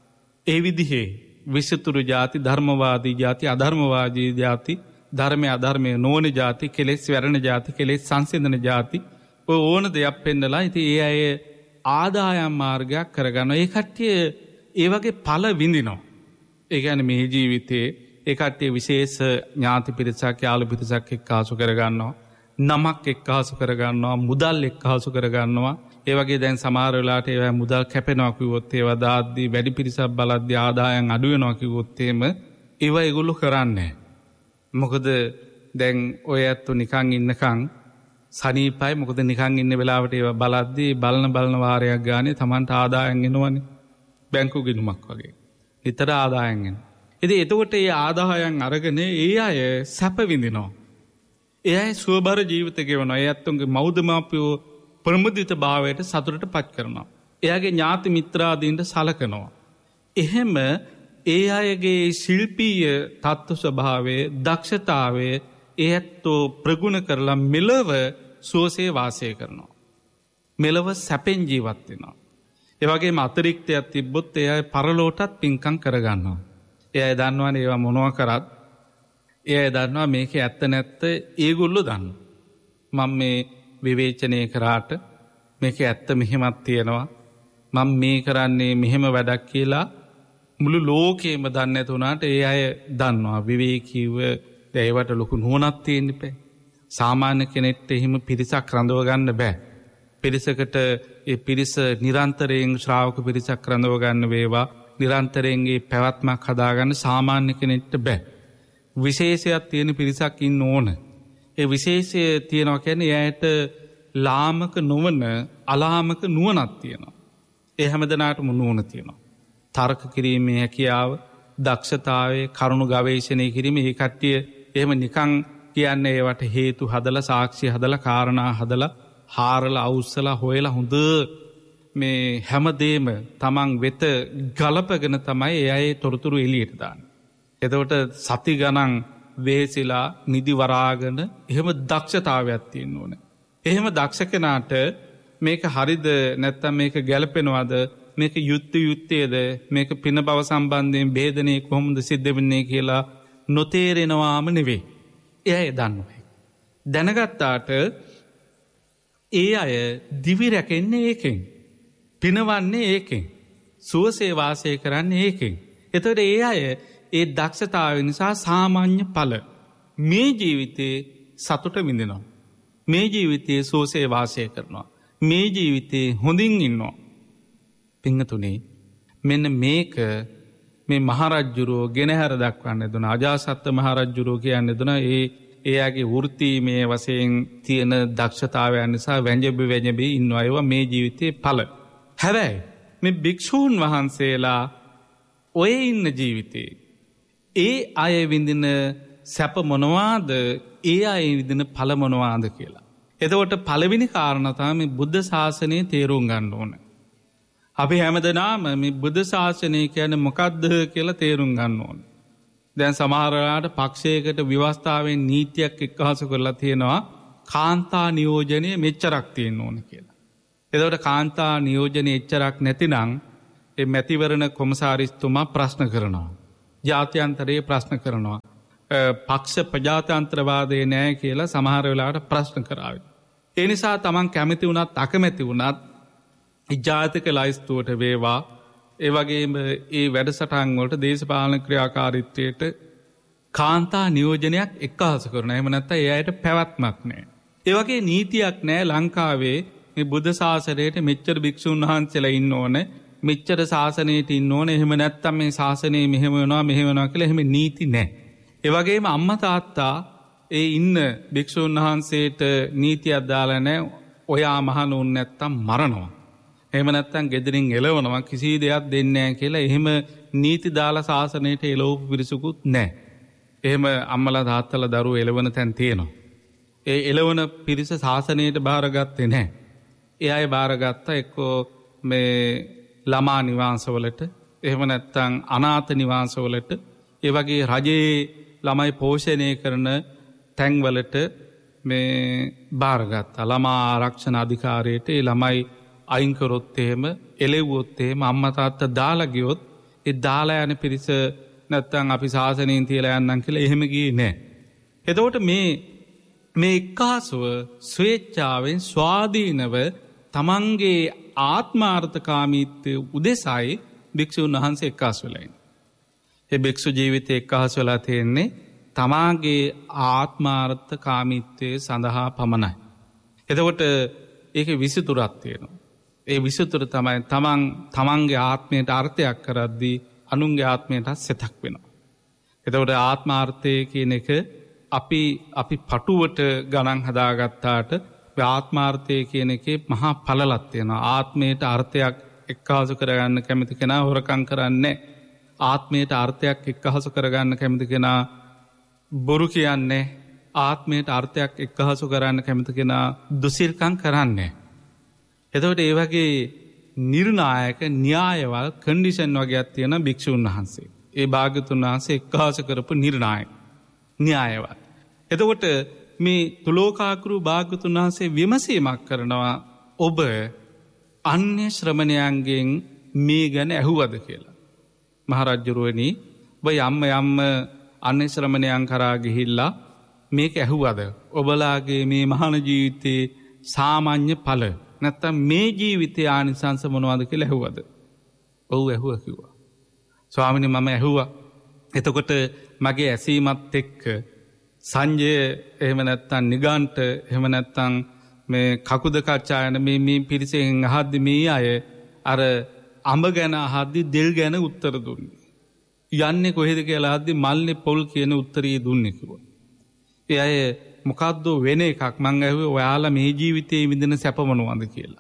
ඒ විදිහේ විසතුරු ಜಾති ධර්මවාදී ಜಾති අධර්මවාදී ಜಾති ධර්මයේ අධර්මයේ නොවන ಜಾති කෙලෙස් වැරෙන ಜಾති කෙලෙස් සංසිඳන ಜಾති ඔය ඕන දෙයක් පෙන්නලා ඉතින් ඒ අය ආදායම් මාර්ගයක් කරගන්නවා. ඒ කට්ටිය ඒ වගේ ඵල විඳිනවා. ඒ කියන්නේ මේ ජීවිතේ ඒ කට්ටිය විශේෂ ඥාති පිරිසක් යාළු පිරිසක් එක්කාසු කරගන්නවා. නමක් එක්කාසු කරගන්නවා. මුදල් එක්කාසු කරගන්නවා. ඒ වගේ දැන් සමහර වෙලාවට ඒවා මුදල් කැපෙනවා කිව්වොත් ඒවා දාද්දී වැඩි පිරිසක් බලද්දී ආදායම් අඩු වෙනවා කිව්වොත් එහෙම ඒවා ඒගොල්ලෝ කරන්නේ. මොකද දැන් ඔය ඇත්තු නිකන් ඉන්නකන් සනීපයි මොකද නිකන් ඉන්න වෙලාවට ඒවා බලද්දී බලන බලන වාරයක් ගානේ Tamanට ආදායම් එනවනේ. බැංකු ගිණුමක් වගේ. විතර ආදායම් එනවා. ඉතින් එතකොට මේ ආදායම් අරගෙන ඒ අය සැප විඳිනවා. ඒ අය සුවබර ජීවිත ගෙවනවා. ඒ අත්තුන්ගේ මෞදමාපියෝ ප්‍රමුදිත භාවයට සතුටට පත් කරනවා. එයාගේ ඥාති මිත්‍රාදීන්ට සලකනවා. එහෙම ඒ අයගේ ශිල්පීය තත්ත්ව ස්වභාවයේ දක්ෂතාවයේ ඒ ඇත්තෝ ප්‍රගුණ කරලා මෙලව සුවසේ වාසය කරනවා. මෙලව සැපෙන් ජීවත් වෙනවා. ඒ වගේම අතිරික්තයක් තිබ්බොත් ඒ අය පරලෝකටත් පින්කම් කරගන්නවා. ඒ අය දන්නවනේ ඒවා මොනවා කරත් ඒ අය දන්නවා මේකේ ඇත්ත නැත්ත ඒගොල්ලෝ දන්නවා. මම මේ විවේචනය කරාට මේකේ ඇත්ත මෙහෙමත් තියෙනවා. මම මේ කරන්නේ මෙහෙම වැඩක් කියලා මුළු ලෝකෙම දන්නේ නැතුණාට ඒ අය දන්නවා. විවේකීව ඒවට ලොකු නුවණක් තියෙන්න බෑ. සාමාන්‍ය කෙනෙක්ට එහෙම පිරිසක් රඳව ගන්න බෑ. පිරිසකට ඒ පිරිස නිරන්තරයෙන් ශ්‍රාවක පිරිසක් රඳව ගන්න වේවා නිරන්තරයෙන් ඒ පැවැත්මක් හදාගන්න සාමාන්‍ය කෙනෙක්ට බෑ. විශේෂයක් තියෙන පිරිසක් ඉන්න ඕන. ඒ විශේෂය තියෙනවා කියන්නේ එයාට ලාමක නොවන අලාමක නුවණක් තියෙනවා. ඒ හැමදෙනාටම නුවණ තියෙනවා. තර්ක කිරීමේ හැකියාව, දක්ෂතාවය, කරුණු ගවේෂණය කිරීම මේ කට්ටිය එහෙම නිකන් කියන්නේ ඒවට හේතු හදලා සාක්ෂි හදලා කාරණා හදලා හාරලා අවුස්සලා හොයලා හොඳ මේ හැමදේම තමන් වෙත ගලපගෙන තමයි ඒ අය තොරතුරු එළියට දාන්නේ. එතකොට සති ගණන් වේසිලා නිදි වරාගෙන එහෙම දක්ෂතාවයක් තියෙන්න ඕනේ. එහෙම දක්ෂ කෙනාට මේක හරිද නැත්නම් මේක ගැලපෙනවද මේක යුක්ති යුක්තියද මේක පින බව සම්බන්ධයෙන් ભેදනේ කොහොමද සිද්ධ වෙන්නේ කියලා නොතේරෙනවාම නෙවෙයි. එයා දන්නවා. දැනගත්තාට ඒ අය දිවි රැකෙන්නේ ඒකෙන්. පිනවන්නේ ඒකෙන්. සුවසේ වාසය කරන්නේ ඒකෙන්. එතකොට ඒ අය ඒ දක්ෂතාවය නිසා සාමාන්‍ය ඵල මේ ජීවිතේ සතුට විඳිනවා. මේ ජීවිතයේ සුවසේ වාසය කරනවා. මේ ජීවිතේ හොඳින් ඉන්නවා. පින්තුනේ මෙන්න මේක මේ මහරජුරෝ ගෙනහැර දක්වන්න දුන අජාසත් මහරජුරෝ කියන්නේ දුන ඒ එයාගේ වෘත්තීමේ වශයෙන් තියෙන දක්ෂතාවයන් නිසා වැංජබ වැංජබී ඉන්නවා. ඒවා මේ ජීවිතේ ඵල. හැබැයි මේ භික්ෂූන් වහන්සේලා ඔය ඉන්න ජීවිතේ ඒ අය විඳින සැප මොනවාද ඒ අය විඳින ඵල මොනවාද කියලා. එතකොට පළවෙනි කාරණා තමයි බුද්ධ ශාසනය තේරුම් ගන්න ඕන. අපි හැමදෙනාම මේ බුද්ධ ශාසනය කියන්නේ මොකක්ද කියලා තේරුම් ගන්න ඕන. දැන් සමහර වෙලාවට පක්ෂයකට ව්‍යවස්ථාවෙන් නීතියක් එක්කහසු කරලා තියෙනවා කාන්තා නියෝජනය මෙච්චරක් තියෙන්න ඕන කියලා. එතකොට කාන්තා නියෝජනය එච්චරක් නැතිනම් ඒ මැතිවරණ කොමසාරිස්තුමා ප්‍රශ්න කරනවා. ජාත්‍යන්තරයේ ප්‍රශ්න කරනවා. පක්ෂ ප්‍රජාතන්ත්‍රවාදය නෑ කියලා සමහර වෙලාවට ප්‍රශ්න කරාවි. ඒ නිසා තමන් කැමති වුණත් අකමැති වුණත් ජාතික ලයිස්තුවට වේවා ඒවගේම ඒ වැඩසටහන්වලට දේශපාලන ක්‍රියාකාරිත්වයට කාන්තා නියෝජනයක් එක්කාස කරන එම නැත්ත එයට පැවැත්මක් නෑ. ඒවගේ නීතියක් නෑ ලංකාවේ බුද්ධ ශාසනයට මෙච්චර භික්‍ෂූන් වහන්සේලා ඉන්න ඕන මෙච්චර ශාසනයට ඉන්න ඕන එහෙම නැත්තම් මේ ශාසනය මෙහෙම වෙනවා මෙහෙම වෙනවා කියලා එහෙම නීති නෑ. ඒවගේම අම්මා තාත්තා ඒ ඉන්න භික්‍ෂූන් වහන්සේට නීතියක් දාලා නෑ ඔයා මහණුන් නැත්තම් මරනවා. එහෙම නැත්තම් ගෙදරින් එලවනවා කිසි දෙයක් දෙන්නේ නැහැ කියලා එහෙම නීති දාලා ශාසනයට එළවපු පිරිසකුත් නැහැ. එහෙම අම්මලා තාත්තලා දරුවෝ එළවන තැන් තියෙනවා. ඒ එළවන පිරිස ශාසනයට බාරගත්තේ නැහැ. ඒ අය බාරගත්තා එක්කෝ මේ ළමා නිවාසවලට එහෙම නැත්තම් අනාථ නිවාසවලට ඒ වගේ රජයේ ළමයි පෝෂණය කරන තැන්වලට මේ බාරගත්තා. ළමා ආරක්ෂණ අධිකාරියට ඒ ළමයි අයින්කරොත් එහෙම එලෙව්වොත් එහෙම අම්මා තාත්තා දාලා ගියොත් ඒ දාලා යන පිරිස නැත්තම් අපි ශාසනයෙන් තියලා යන්නම් කියලා එහෙම ගියේ නැහැ. එතකොට මේ මේ එක්කාසුව ස්වේච්ඡාවෙන් ස්වාධීනව තමන්ගේ ආත්මාර්ථකාමීත්වය උදෙසායි භික්ෂුන් වහන්සේ එක්කාසු වෙලා ඉන්නේ. ඒ භික්ෂු ජීවිතේ එක්කාසු වෙලා තියෙන්නේ තමාගේ ආත්මාර්ථකාමීත්වයේ සඳහා පමණයි. එතකොට ඒකේ විසිතුරක් තියෙනවා. ඒ විසිතුර තමයි තමන් තමන්ගේ ආත්මයට අර්ථයක් කරද්දී අනුන්ගේ ආත්මයටත් සෙතක් වෙනවා. එතකොට ආත්මාර්ථය කියන එක අපි අපි පටුවට ගණන් හදාගත්තාට ආත්මාර්ථය කියන එකේ මහා පළලක් තියෙනවා. ආත්මයට අර්ථයක් එක්කාසු කරගන්න කැමති කෙනා හොරකම් කරන්නේ. ආත්මයට අර්ථයක් එක්කහසු කරගන්න කැමති කෙනා බොරු කියන්නේ. ආත්මයට අර්ථයක් එක්කහසු කරන්න කැමති කෙනා දුසිල්කම් කරන්නේ. එතකොට ඒ වගේ නිර්ණායක න්‍යායවල් කන්ඩිෂන් වගේක් තියෙන භික්ෂුන් වහන්සේ. ඒ භාග්‍යතුන් වහන්සේ එක්කහසු කරපු නිර්ණායක න්‍යායවල්. එතකොට මේ තුලෝකාග්‍රු භාග්‍යතුන් වහන්සේ විමසීමක් කරනවා ඔබ අන්‍ය ශ්‍රමණයන්ගෙන් මේ ගැන ඇහුවද කියලා. මහරජුරුවනි ඔබ යම්ම යම්ම අන්‍ය ශ්‍රමණයන් කරා ගිහිල්ලා මේක ඇහුවද? ඔබලාගේ මේ මහාන ජීවිතයේ සාමාන්‍ය ඵල නැත්තම් මේ ජීවිතයේ ආනිසංස මොනවද කියලා ඇහුවද? ඔව් ඇහුවා කිව්වා. ස්වාමීනි මම ඇහුවා. එතකොට මගේ ඇසීමත් එක්ක සංජය එහෙම නැත්තම් නිගාන්ට එහෙම නැත්තම් මේ කකුදකච්චායන මේ මේ පිරිසෙන් අහද්දි මේ අය අර අඹ ගැන අහද්දි දෙල් ගැන උත්තර දුන්නේ. යන්නේ කොහෙද කියලා අහද්දි මල්ලේ පොල් කියන උත්තරී දුන්නේ කිව්වා. ඒ අය මොකද්ද වෙන එකක් මං ඇහුවේ ඔයාලා මේ ජීවිතේ විඳින සැප මොනවද කියලා.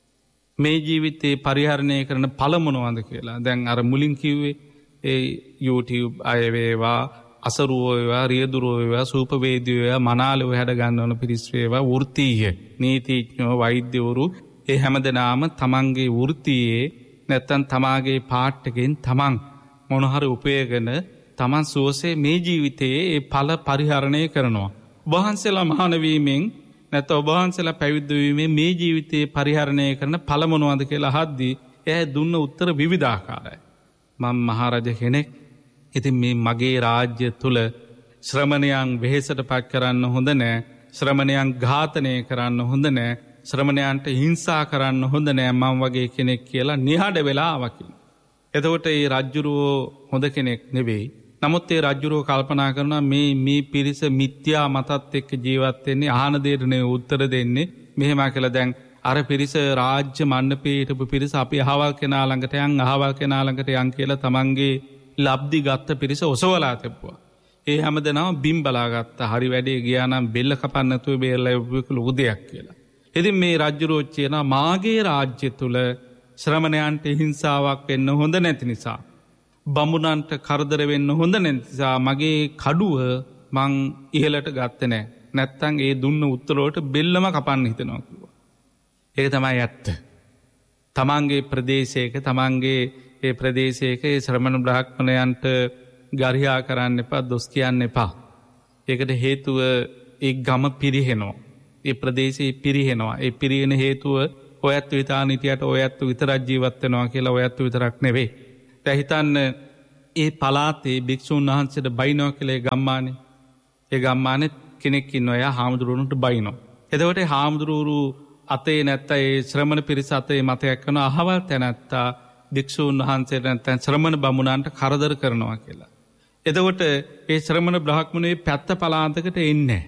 මේ ජීවිතේ පරිහරණය කරන ඵල මොනවද කියලා. දැන් අර මුලින් කිව්වේ ඒ YouTube අය වේවා අසරුවෝ වේවා රියදුරෝ වේවා සූපවේදියෝ වේවා මනාලෝ හැඩ ගන්නවන පිරිස් වේවා වෘත්තීය නීතිඥයෝ වෛද්‍යවරු ඒ හැමදෙනාම තමන්ගේ වෘත්තියේ නැත්තම් තමාගේ පාට් එකෙන් තමන් මොන හරි උපයගෙන තමන් සුවසේ මේ ජීවිතයේ ඒ ඵල පරිහරණය කරනවා. වහන්සේලා මහාන වීමෙන් නැත්නම් ඔබ වහන්සේලා පැවිදි වීමෙන් මේ ජීවිතයේ පරිහරණය කරන ඵල මොනවද කියලා අහද්දී එයා දුන්න උත්තර විවිධාකාරයි. මම මහරජ කෙනෙක්. ඉතින් මේ මගේ රාජ්‍ය තුල ශ්‍රමණයන් වෙහෙසට පත් කරන්න හොඳ නෑ. ශ්‍රමණයන් ඝාතනය කරන්න හොඳ නෑ. ශ්‍රමණයන්ට හිංසා කරන්න හොඳ නෑ මම වගේ කෙනෙක් කියලා නිහඬ වෙලා ආවකින්. එතකොට මේ රජුරෝ හොඳ කෙනෙක් නෙවෙයි. නමුත් ඒ රජුරෝ කල්පනා කරනවා මේ මේ පිරිස මිත්‍යා මතත් එක්ක ජීවත් වෙන්නේ අහන දෙයට නේ උත්තර දෙන්නේ මෙහෙම කියලා. දැන් අර පිරිස රාජ්‍ය මණ්ඩපේ හිටපු පිරිස අපි අහවල් කෙනා ළඟට යන් අහවල් කෙනා ළඟට යන් කියලා තමන්ගේ ලබ්ධි ගත්ත පිරිස ඔසවලා තිබ්බා. ඒ හැමදෙනාම බිම් බලාගත්තා. හරි වැඩේ ගියා නම් බෙල්ල කපන්න නැතුව බේරලා ඉවපු ලොකු දෙයක් කියලා. ඉතින් මේ රජුරෝ කියනවා මාගේ රාජ්‍ය තුල ශ්‍රමණයන්ට හිංසාවක් වෙන්න හොඳ නැති නිසා බමුණන්ට කරදර වෙන්න හොඳ නැති නිසා මගේ කඩුව මං ඉහළට ගත්තේ නැහැ. නැත්තම් ඒ දුන්න උත්තරවලට බෙල්ලම කපන්න හිතනවා කිව්වා. ඒක තමයි ඇත්ත. තමන්ගේ ප්‍රදේශයක තමන්ගේ ඒ ප්‍රදේශයක ඒ ශ්‍රමණ බ්‍රාහ්මණයන්ට ගරිහා කරන්න එපා, දොස් කියන්න එපා. ඒකට හේතුව ඒ ගම පිරිහෙනවා. ඒ ප්‍රදේශේ පිරිහෙනවා. ඒ පිරිහෙන හේතුව ඔයත් විතාන හිටියට ඔයත් විතරක් ජීවත් වෙනවා කියලා ඔයත් විතරක් නෙවෙයි. දැන් හිතන්න ඒ පළාතේ භික්ෂුන් වහන්සේට බයිනවා කියලා ඒ ගම්මානේ. ඒ ගම්මානේ කෙනෙක් ඉන්නවා එයා හාමුදුරුවන්ට බයිනවා. එතකොට හාමුදුරුවරු අතේ නැත්නම් ඒ ශ්‍රමණ පිරිස අතේ මතයක් කරන අහවල් තැනැත්තා භික්ෂුන් වහන්සේට නැත්නම් ශ්‍රමණ බමුණන්ට කරදර කරනවා කියලා. එතකොට ඒ ශ්‍රමණ බ්‍රාහ්මණේ පැත්ත පළාතකට එන්නේ නැහැ.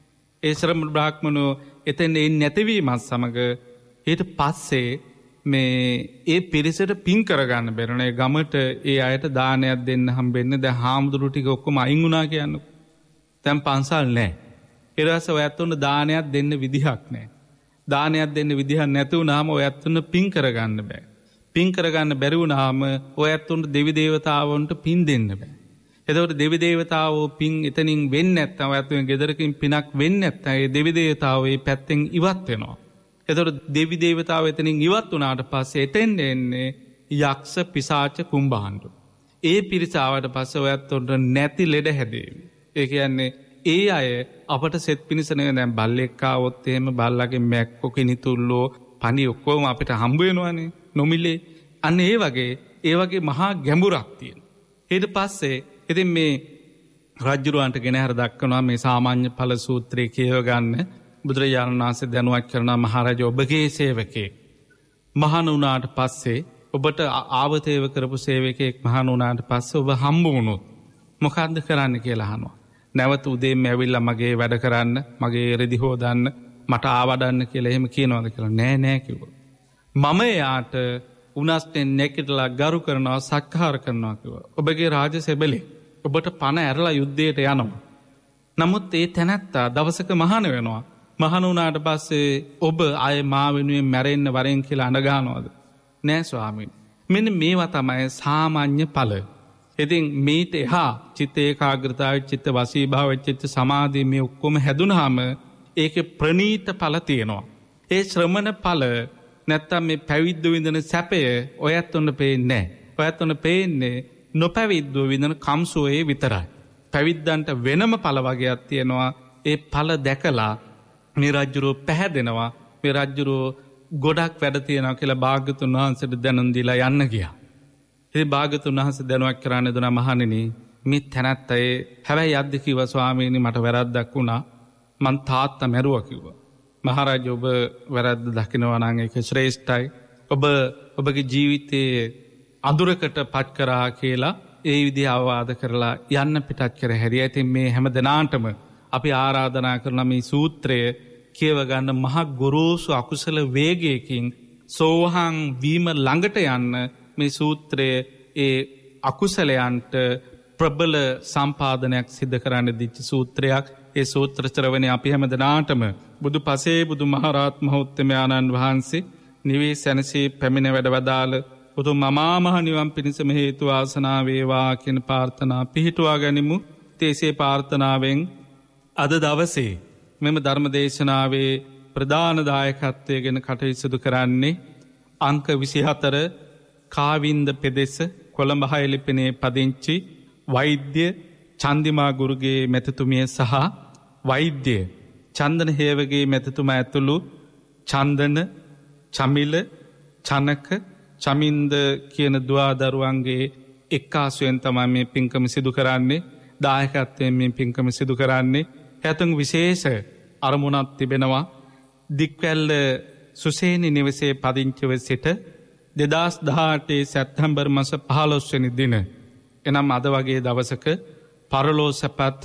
ඒ ශ්‍රමණ බ්‍රාහ්මණෝ එතෙන් එන්නේ නැතිවීමත් සමග ඊට පස්සේ මේ ඒ පිරිසට පින් කරගන්න බැරුණේ ගමට ඒ අයට දානයක් දෙන්න හම්බෙන්නේ. දැන් හාමුදුරු ටික ඔක්කොම අයින් වුණා කියන්නේ. දැන් පන්සල් නැහැ. ඊට පස්සේ ඔයත් උන්න දානයක් දෙන්න විදිහක් නැහැ. දානයක් දෙන්න විදිහක් නැති වුණාම ඔයත් උන්න පින් කරගන්න බෑ. පින් කරගන්න බැරි වුණාම ඔයත් උන්න දෙවි දේවතාවුන්ට පින් දෙන්න බෑ. එතකොට දෙවි දේවතාවෝ පින් එතනින් වෙන්නේ නැත්නම් ඔයත් උන් ගෙදරකින් පිනක් වෙන්නේ නැත්නම් ඒ දෙවි දේවතාවෝ මේ පැත්තෙන් ඉවත් වෙනවා. එතකොට දෙවි දේවතාවෝ එතනින් ඉවත් වුණාට පස්සේ එතෙන් එන්නේ යක්ෂ පිසාච කුම්භාණ්ඩු. ඒ පිරිස ආවට පස්සේ ඔයත් උන්ට නැති ලෙඩ හැදේවි. ඒ කියන්නේ ඒ අය අපට සෙත් පිණිස නෙවෙයි දැන් බල්ලෙක් ආවොත් එහෙම බල්ලගේ මැක්කෝ කිනිතුල්ලෝ පණි ඔක්කොම අපිට හම්බ වෙනවනේ නොමිලේ. අන්න ඒ වගේ ඒ වගේ මහා ගැඹුරක් තියෙනවා. ඊට පස්සේ ඉතින් මේ රජුරවන්ට ගෙනහැර දක්වනවා මේ සාමාන්‍ය ඵල සූත්‍රය කියව ගන්න. බුදුරජාණන් වහන්සේ දැනුවත් කරනවා මහරජා ඔබගේ සේවකයෙක් මහාන වුණාට පස්සේ ඔබට ආවතේව කරපු සේවකයෙක් මහාන වුණාට පස්සේ ඔබ හම්බ වුණොත් මොකද්ද කරන්න කියලා අහනවා. නැවත උදේම ඇවිල්ලා මගේ වැඩ කරන්න, මගේ රෙදි හොදන්න, මට ආවඩන්න කියලා එහෙම කියනවාද කියලා. නෑ නෑ කිව්වා. මම යාට උනස්තෙන් නැකිටලා ගරු කරනවා, සත්කාර කරනවා කිව්වා. ඔබගේ රාජ සෙබලේ ඔබට පණ ඇරලා යුද්ධයට යනවා. නමුත් ඒ තැනැත්තා දවසක මහාන වෙනවා. මහාන වුණාට පස්සේ ඔබ ආය මා වෙනුවෙන් මැරෙන්න වරෙන් කියලා අඬ ගන්නවද? නෑ ස්වාමීනි. මෙන්න මේවා තමයි සාමාන්‍ය ඵල. ඉතින් මේට එහා චිත්ත ඒකාග්‍රතාවය, චිත්ත වසීභාවය, චිත්ත සමාධිය මේ ඔක්කොම හැදුනහම ඒකේ ප්‍රණීත ඵල තියෙනවා. ඒ ශ්‍රමණ ඵල නැත්තම් මේ පැවිද්ද විඳින සැපය ඔයත් උන්න පේන්නේ නැහැ. ඔයත් උන්න පේන්නේ නොපැවිද්දව විඳින කම්සෝයේ විතරයි. පැවිද්දන්ට වෙනම ඵල වගේක් තියෙනවා. ඒ ඵල දැකලා මේ රජුරෝ පැහැදෙනවා. මේ රජුරෝ ගොඩක් වැඩ තියෙනවා කියලා භාග්‍යතුන් වහන්සේට දැනුම් දීලා යන්න ගියා. ඉතින් භාග්‍යතුන් වහන්සේ දැනුවත් කරන්න දුනා මහණෙනි මේ තැනැත්තේ හැබැයි යද්දි කිව්වා ස්වාමීනි මට වැරද්දක් වුණා. මං තාත්තා මැරුවා කිව්වා. මහරජා ඔබ වැරද්ද දකිනවා නම් ඒක ශ්‍රේෂ්ඨයි. ඔබ ඔබගේ ජීවිතයේ අඳුරකට පත් කරා කියලා ඒ විදිහ අවවාද කරලා යන්න පිටත් කර හැරියා. ඉතින් මේ හැම දිනාටම අපි ආරාධනා කරන මේ සූත්‍රය කියව ගන්න මහ ගොරෝසු අකුසල වේගයකින් සෝහං වීම ළඟට යන්න මේ සූත්‍රයේ ඒ අකුසලයන්ට ප්‍රබල සම්පාදනයක් සිදු කරන්න දිච්ච සූත්‍රයක්. ඒ සූත්‍ර ශ්‍රවණය අපි හැම දිනාටම බුදු පසේ බුදු මහරහත් මහෞත්මයාණන් වහන්සේ නිවී සැනසී පැමිණ වැඩවදාළ උතුම් අමා මහ නිවන් පිණිසම හේතු වාසනා වේවා කියන ප්‍රාර්ථනා පිහිටුවා ගනිමු. තේසේ ප්‍රාර්ථනාවෙන් අද දවසේ මෙම ධර්ම දේශනාවේ ප්‍රධාන දායකත්වයෙන් කටයුතු කරන්නේ අංක විසිහතර කාවින්ද පෙදෙස කොළඹ හයලිපිනේ පදිංචි වෛද්‍ය චන්දිමා ගුරුගේ මෙතතුමිය සහ වෛද්‍ය චන්දන හේවගේ මෙතතුමා ඇතුළු චන්දන, චමිල, චනක, චමින්ද කියන දුවා දරුවන්ගේ එක්කාසුවෙන් තමයි මේ පින්කම සිදු කරන්නේ. දායකත්වයෙන් මේ පින්කම සිදු කරන්නේ. හැතුන් විශේෂ අරමුණක් තිබෙනවා. දික්වැල්ල සුසේනි නිවසේ පදිංචිව සිට දෙදහස් දහඅටේ සැප්තැම්බර් මාස පහළොස් වෙනි දින එනම් අද වගේ දවසක පරලෝ සැපත්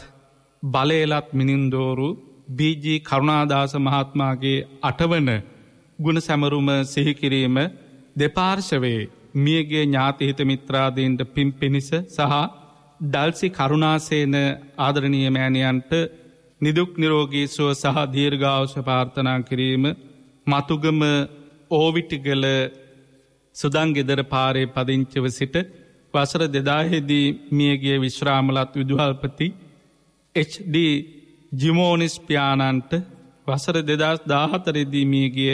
බලයලත් මිනින්දෝරු බීජී කරුණාදාස මහත්මයාගේ අටවන ගුණ සැමරුම සිහි කිරීම දෙපාර්ශවයේ මියගේ ඥාති හිත මිත්‍රාදීන්ට පින් පිනිස සහ ඩල්සි කරුණාසේන ආදරණීය මෑණියන්ට නිදුක් නිරෝගී සුව සහ දීර්ඝායුෂ ප්‍රාර්ථනා කිරීම මතුගම ඕවිටිගල සුදන් ගෙදර පාරේ පදිංචිව සිට වසර දෙදාහේදී මියගිය විශ්‍රාමලත් විදුහල්පති එච්.ඩී. ජිමෝනිස් පියාණන්ට වසර දෙදහස් දාහතරේදී මියගිය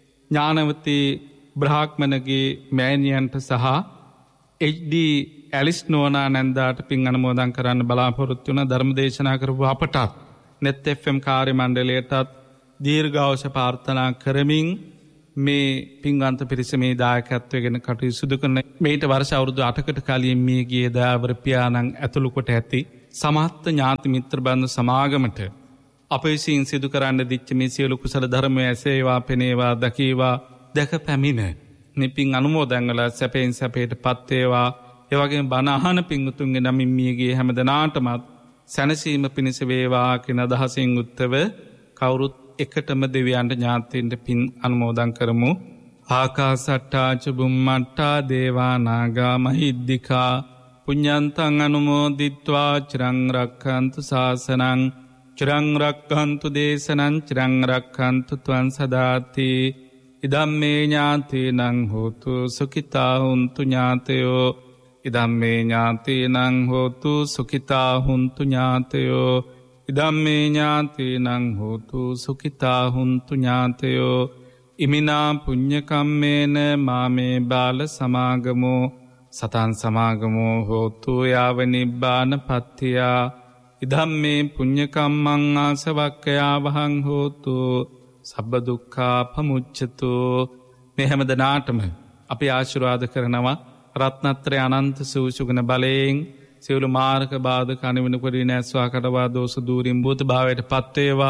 ඥානවතී බ්‍රාහ්මණගේ මෑණියන්ට සහ එච්.ඩී. ඇලිස් නෝනා නැන්දාට පින් අනුමෝදන් කරන්න බලාපොරොත්තු වන ධර්ම දේශනා කරපු අපටත් net එෆ් එම් කාර්ය මණ්ඩලයටත් දීර්ඝායුෂ ප්‍රාර්ථනා කරමින් මේ පින්වන්ත පිරිස මේ දායකත්වයෙන් කටයුතු සිදු කරන මේට වර්ෂ අවුරුදු අටකට කලින් මිය ගිය දයාවර පියාණන් ඇතුළු කොට ඇති සමස්ත ඥාති මිත්‍ර බන්ධු සමාගමට අප විසින් සිදු කරන්න දිච්ච මේ සියලු කුසල ධර්මය ඇසේවා පෙනේවා දකීවා දැක පැමිණ නිපින් අනුමෝදන් වල සැපෙන් සැපයට පත් වේවා. ඒ වගේම බණ අහන පින්වුතුන්ගේ නමින් මිය ගිය හැමදෙනාටමත් සැනසීම පිණිස වේවා කියන අදහසින් උත්තව කවුරුත් එකටම දෙවියන්ට ඥාතීන්ට පින් අනුමෝදන් කරමු. ආකාසට්ටා ච බුම්මට්ටා දේවා නාග මහිද්దికා පුඤ්ඤන්තං අනුමෝදිත්වා චිරං රක්ඛන්තු ශාසනං චිරං රක්ඛන්තු දේශනං චිරං රක්ඛන්තු ත්වං සදාති. ඉදම්මේ ඥාතීනං හෝතු සුඛිතා හුන්තු ඥාතයෝ ඉදම්මේ ඥාතීනං හෝතු සුඛිතා හුන්තු ඥාතයෝ ඉදම්මේ ඥාතීනං හෝතු සුඛිතා හුන්තු ඥාතයෝ ඉමිනා පුඤ්ඤ කම්මේන මාමේ බාල සමාගමෝ සතං සමාගමෝ හෝතු යාව නිබ්බාන පත්තියා ඉදම්මේ පුඤ්ඤ කම්මං ආසවක්ඛයා වහං හෝතු සබ්බ දුක්ඛා පමුච්ඡතු. මේ හැමදෙනාටම අපි ආශිර්වාද කරනවා රත්නත්‍රය අනන්ත සූසුගුණ බලයෙන් සියලු මාර්ග බාධක අනිවන කොට නැස්වා කඩවා දෝෂ දූරින් භූත භාවයට පත් වේවා.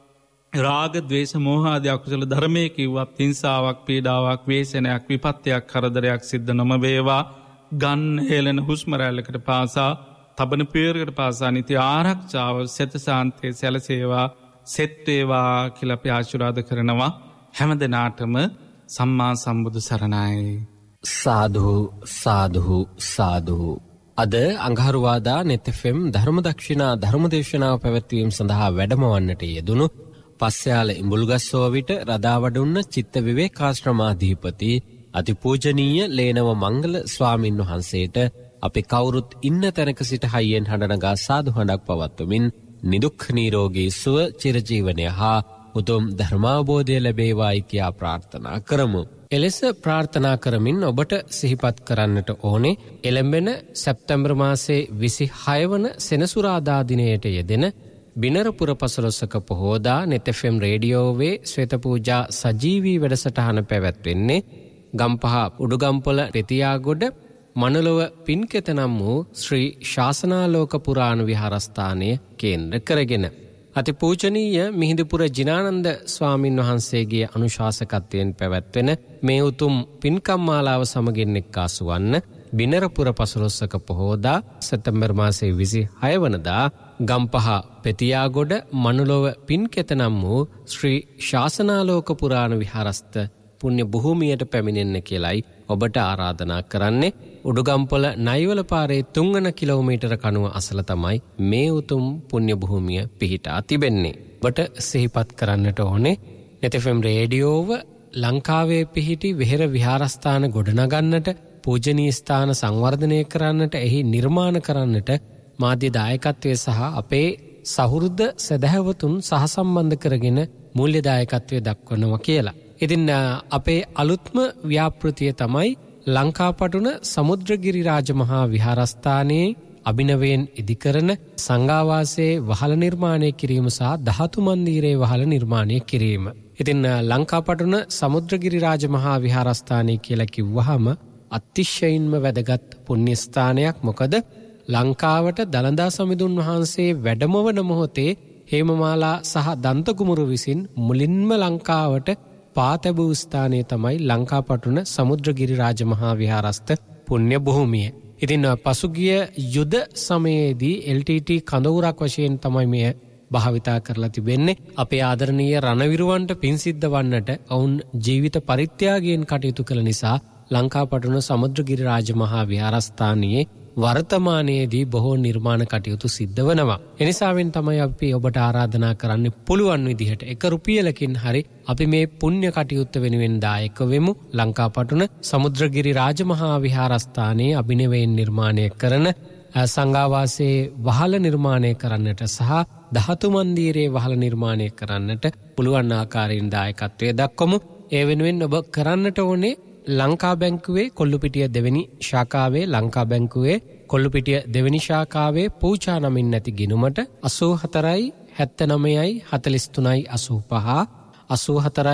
රාග ద్వේෂ මෝහ ආදී අකුසල ධර්මයේ කිව්වත් හිංසාවක් පීඩාවක් වේසනයක් විපත්තියක් කරදරයක් සිද්ධ නොම වේවා. ගන් හෙලන හුස්ම රැල්ලකට පාසා තබන පියවරකට පාසා නිති ආරක්ෂාව සෙත සාන්තේ සැලසේවා සෙත් වේවා කියලා අපි ආශිර්වාද කරනවා. හැමදෙනාටම සම්මා සම්බුදු සරණයි. සාදු සාදු සාදු. අද අඟහරුවාදා නෙත් එෆ් එම් ධර්මදක්ෂිනා ධර්මදේශනාව පැවැත්වීම සඳහා වැඩමවන්නට යෙදුණු පස්යාල ඉඹුල්ගස්සෝවිට රදාවඩුන්න චිත්ත විවේකාශ්‍රමාධිපති අතිපූජනීය ලේනව මංගල ස්වාමින් වහන්සේට අපි කවුරුත් ඉන්න තැනක සිට හයියෙන් හඬනගා සාදු හඬක් පවත්වමින් නිදුක් නිරෝගී සුව චිරජීවනය හා උතුම් ධර්මාවබෝධය ලැබේවායි කියා ප්‍රාර්ථනා කරමු. එලෙස ප්‍රාර්ථනා කරමින් ඔබට සිහිපත් කරන්නට ඕනේ එළඹෙන සැප්තැම්බර් මාසේ විසිහය වන සෙනසුරාදා දිනයට යෙදෙන බිනරපුර පසළොස්වක පොහෝදා නෙත් එෆ් එම් රේඩියෝවේ ශ්වේත පූජා සජීවී වැඩසටහන පැවැත්වෙන්නේ ගම්පහ උඩුගම්පොළ පෙතියාගොඩ මනලොව පින්කෙත නම් වූ ශ්‍රී ශාසනාලෝක පුරාණ විහාරස්ථානය කේන්ද්‍ර කරගෙන අතිපූජනීය මිහිඳුපුර ජිනානන්ද ස්වාමින් වහන්සේගේ අනුශාසකත්වයෙන් පැවැත්වෙන මේ උතුම් පින්කම් මාලාව සමගින් එක්කාසු වන්න බිනරපුර පසළොස්වක පොහෝදා සැප්තැම්බර් මාසයේ විසිහය වනදා ගම්පහ පෙතියාගොඩ මනුලොව පින්කෙත නම් වූ ශ්‍රී ශාසනාලෝක පුරාණ විහාරස්ත පුණ්‍ය භූමියට පැමිණෙන්න කියලයි ඔබට ආරාධනා කරන්නේ. උඩුගම්පොළ නයිවල පාරේ තුන්වන කිලෝමීටර කණුව අසල තමයි මේ උතුම් පුණ්‍ය භූමිය පිහිටා තිබෙන්නේ. ඔබට සිහිපත් කරන්නට ඕනේ නෙත් එෆ් එම් රේඩියෝව ලංකාවේ පිහිටි වෙහෙර විහාරස්ථාන ගොඩනගන්නට, පූජනීය ස්ථාන සංවර්ධනය කරන්නට, එහි නිර්මාණ කරන්නට මාධ්‍ය දායකත්වය සහ අපේ සහෘද සදහැවතුන් සහසම්බන්ධ කරගෙන මූල්‍ය දායකත්වය දක්වනවා කියලා. ඉතින් අපේ අලුත්ම ව්‍යාපෘතිය තමයි ලංකාපටුන සමුද්‍රගිරි රාජමහා විහාරස්ථානයේ අභිනවයෙන් ඉදිකරන සංඝාවාසයේ වහල නිර්මාණය කිරීම සහ ධාතු මන්දිරයේ වහල නිර්මාණය කිරීම. ඉතින් ලංකාපටුන සමුද්‍රගිරි රාජමහා විහාරස්ථානය කියලා කිව්වහම අතිශයින්ම වැදගත් පුණ්‍ය ස්ථානයක්. මොකද ලංකාවට දළදා සමිඳුන් වහන්සේ වැඩමවන මොහොතේ හේමමාලා සහ දන්තකුමරු විසින් මුලින්ම ලංකාවට පාතැබූ ස්ථානය තමයි ලංකාපටුන සමුද්‍රගිරි රාජමහා විහාරස්ත පුණ්‍ය භූමිය. ඉතින් පසුගිය යුද සමයේදී එල් ටී ටී කඳවුරක් වශයෙන් තමයි මෙය භාවිතා කරලා තිබෙන්නේ. අපේ ආදරණීය රණවිරුවන්ට පින් සිද්ධ වන්නට ඔවුන් ජීවිත පරිත්‍යාගයෙන් කටයුතු කළ නිසා ලංකාපටුන සමුද්‍රගිරි රාජමහා විහාරස්ථානයේ වර්තමානයේදී බොහෝ නිර්මාණ කටයුතු සිද්ධ වනවා. එනිසාවෙන් තමයි අපි ඔබට ආරාධනා කරන්න පුළුවන් විදිහට එක රුපියලකින් හරි අපි මේ පුණ්‍ය කටයුත්ත වෙනුවෙන් දායක වෙමු. ලංකාපටුන සමුද්‍රගිරි රාජමහා විහාරස්ථානයේ අභිනවයෙන් නිර්මාණය කරන සංඝාවාසයේ වහල නිර්මාණය කරන්නට සහ ධාතු මන්දිරයේ වහල නිර්මාණය කරන්නට පුළුවන් ආකාරයෙන් දායකත්වය දක්වමු. ඒ වෙනුවෙන් ඔබ කරන්නට ඕනේ ලංකා බැංකුවේ කොල්ලුපිටිය දෙවෙනි ශාඛාවේ ලංකා බැංකුවේ කොල්ලුපිටිය දෙවෙනි ශාඛාවේ පූජා නමින් නැති ගිණුමට අසූ හතරයි හැත්තනවයයි හතළිස් තුනයි අසූ පහ අසූ හතරයි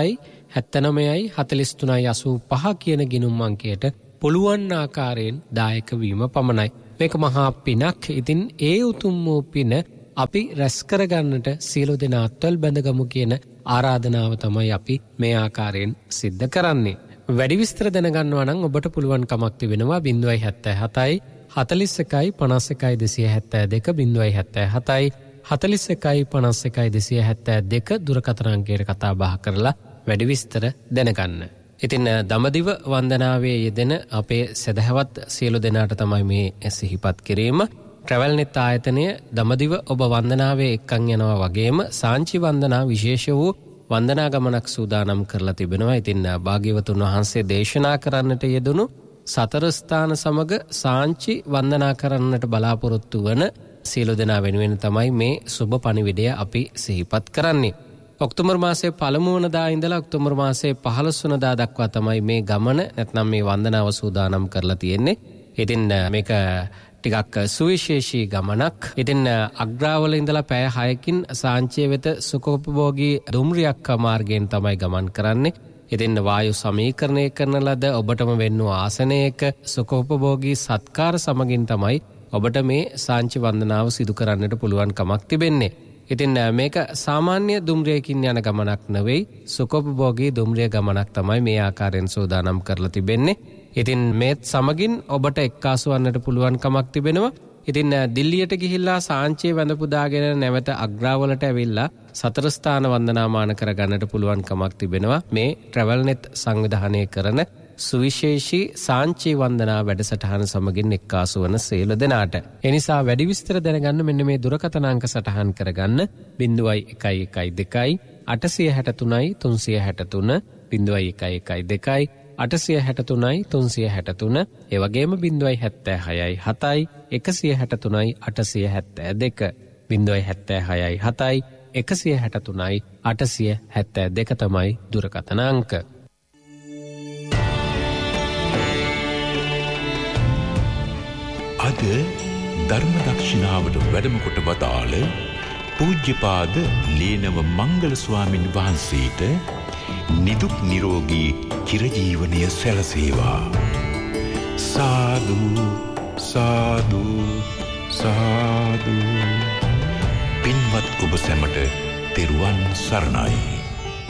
හැත්තනමයයි හතලිස් තුනයි අසූ පහ කියන ගිණුම් අංකයට පුළුවන් ආකාරයෙන් දායක වීම පමණයි. මේක මහා පිනක්. ඉතින් ඒ උතුම් වූ පින අපි රැස් කරගන්නට සියලු දෙනා අත්වල බැඳගමු කියන ආරාධනාව තමයි අපි මේ ආකාරයෙන් සිද්ධ කරන්නේ. වැඩි විස්තර දැනගන්නවා නම් ඔබට පුළුවන් කමක් තිබෙනවා ज़ीरो सत्तर හතලිස් එකයි පනස් එකයි දෙසිය හැත්තෑ දෙක ज़ीरो सत्तर හතලිස් එකයි පනස් එකයි දෙසිය හැත්තෑ දෙක දුරකථන අංකයට කතා බහ කරලා වැඩි විස්තර දැනගන්න. ඉතින් දඹදිව වන්දනාවේ යෙදෙන අපේ සදහවත් සියලු දෙනාට තමයි මේ සිහිපත් කිරීම. ට්‍රැවල්නෙත් ආයතනය දඹදිව ඔබ වන්දනාවේ එක්කන් යනවා වගේම සාංචි වන්දනා විශේෂ වූ වන්දනා ගමනක් සූදානම් කරලා තිබෙනවා. ඉතින් භාග්‍යවතුන් වහන්සේ දේශනා කරන්නට යෙදුණු සතර ස්ථාන සමග සාංචි වන්දනා කරන්නට බලාපොරොත්තු වන සියලු දෙනා වෙනුවෙන් තමයි මේ සුබ පණිවිඩය අපි සිහිපත් කරන්නේ. ඔක්තෝබර් මාසයේ පළමු වනදා ඉඳලා ඔක්තෝබර් මාසයේ පහළොස් වනදා දක්වා තමයි මේ ගමන නැත්නම් මේ වන්දනාව සූදානම් කරලා තියෙන්නේ. ඉතින් මේක ටිකක් සුවිශේෂී ගමනක්. ඉතින් අග්‍රාවල ඉඳලා පැය හයකින් සාංචිය වෙත සුඛෝපභෝගී දුම්රියක් මාර්ගයෙන් තමයි ගමන් කරන්නේ. ඉතින් වායු සමීකරණය කරන ලද ඔබටම වෙන්නු ආසනයක සුඛෝපභෝගී සත්කාර සමගින් තමයි ඔබට මේ සාංචි වන්දනාව සිදු කරන්නට පුළුවන් කමක් තිබෙන්නේ. ඉතින් මේක සාමාන්‍ය දුම්රියකින් යන ගමනක් නෙවෙයි, සුඛෝපභෝගී දුම්රිය ගමනක් තමයි මේ ආකාරයෙන් සූදානම් කරලා තිබෙන්නේ. ඉතින් මේත් සමගින් ඔබට එක්කාසු වන්නට පුළුවන් කමක් තිබෙනවා. ඉතින් දිල්ලියට ගිහිල්ලා සාංචිය වැඳ පුදාගෙන නැවත අග්‍රාවලට ඇවිල්ලා සතර ස්ථාන වන්දනාමාන කරගන්නට පුළුවන් කමක් තිබෙනවා මේ ට්‍රැවල්නෙත් සංවිධානය කරන සුවිශේෂී සාංචි වන්දනා වැඩසටහන සමගින් එක්කාසු වන සියලු දෙනාට. එනිසා වැඩි විස්තර දැනගන්න මෙන්න මේ දුරකථන අංක සටහන් කරගන්න ज़ीरो එකයි එකයි දෙකයි අටසිය හැට තුනයි තුන්සිය හැට තුන ज़ीरो එකයි එකයි දෙකයි අටසිය හැට තුනයි තුන්සිය හැට තුන ඒ වගේම ज़ीरो හැත්තෑ හයයි හතයි එකසිය හැට තුනයි අටසිය හැත්තෑ දෙක ज़ीरो හැත්තෑ හයයි හතයි එකසිය හැට තුනයි අටසිය හැත්තෑ දෙක තමයි දුරකථන අංක. අද ධර්ම දක්ෂිනාවට වැඩම කොට වදාළ පූජ්‍යපාද ලේනව මංගල ස්වාමින් වහන්සේට නිදුක් නිරෝගී චිරජීවනය සැලසේවා. සාදු සාදු සාදු. පින්වත් ඔබ සැමට තෙරුවන් සරණයි.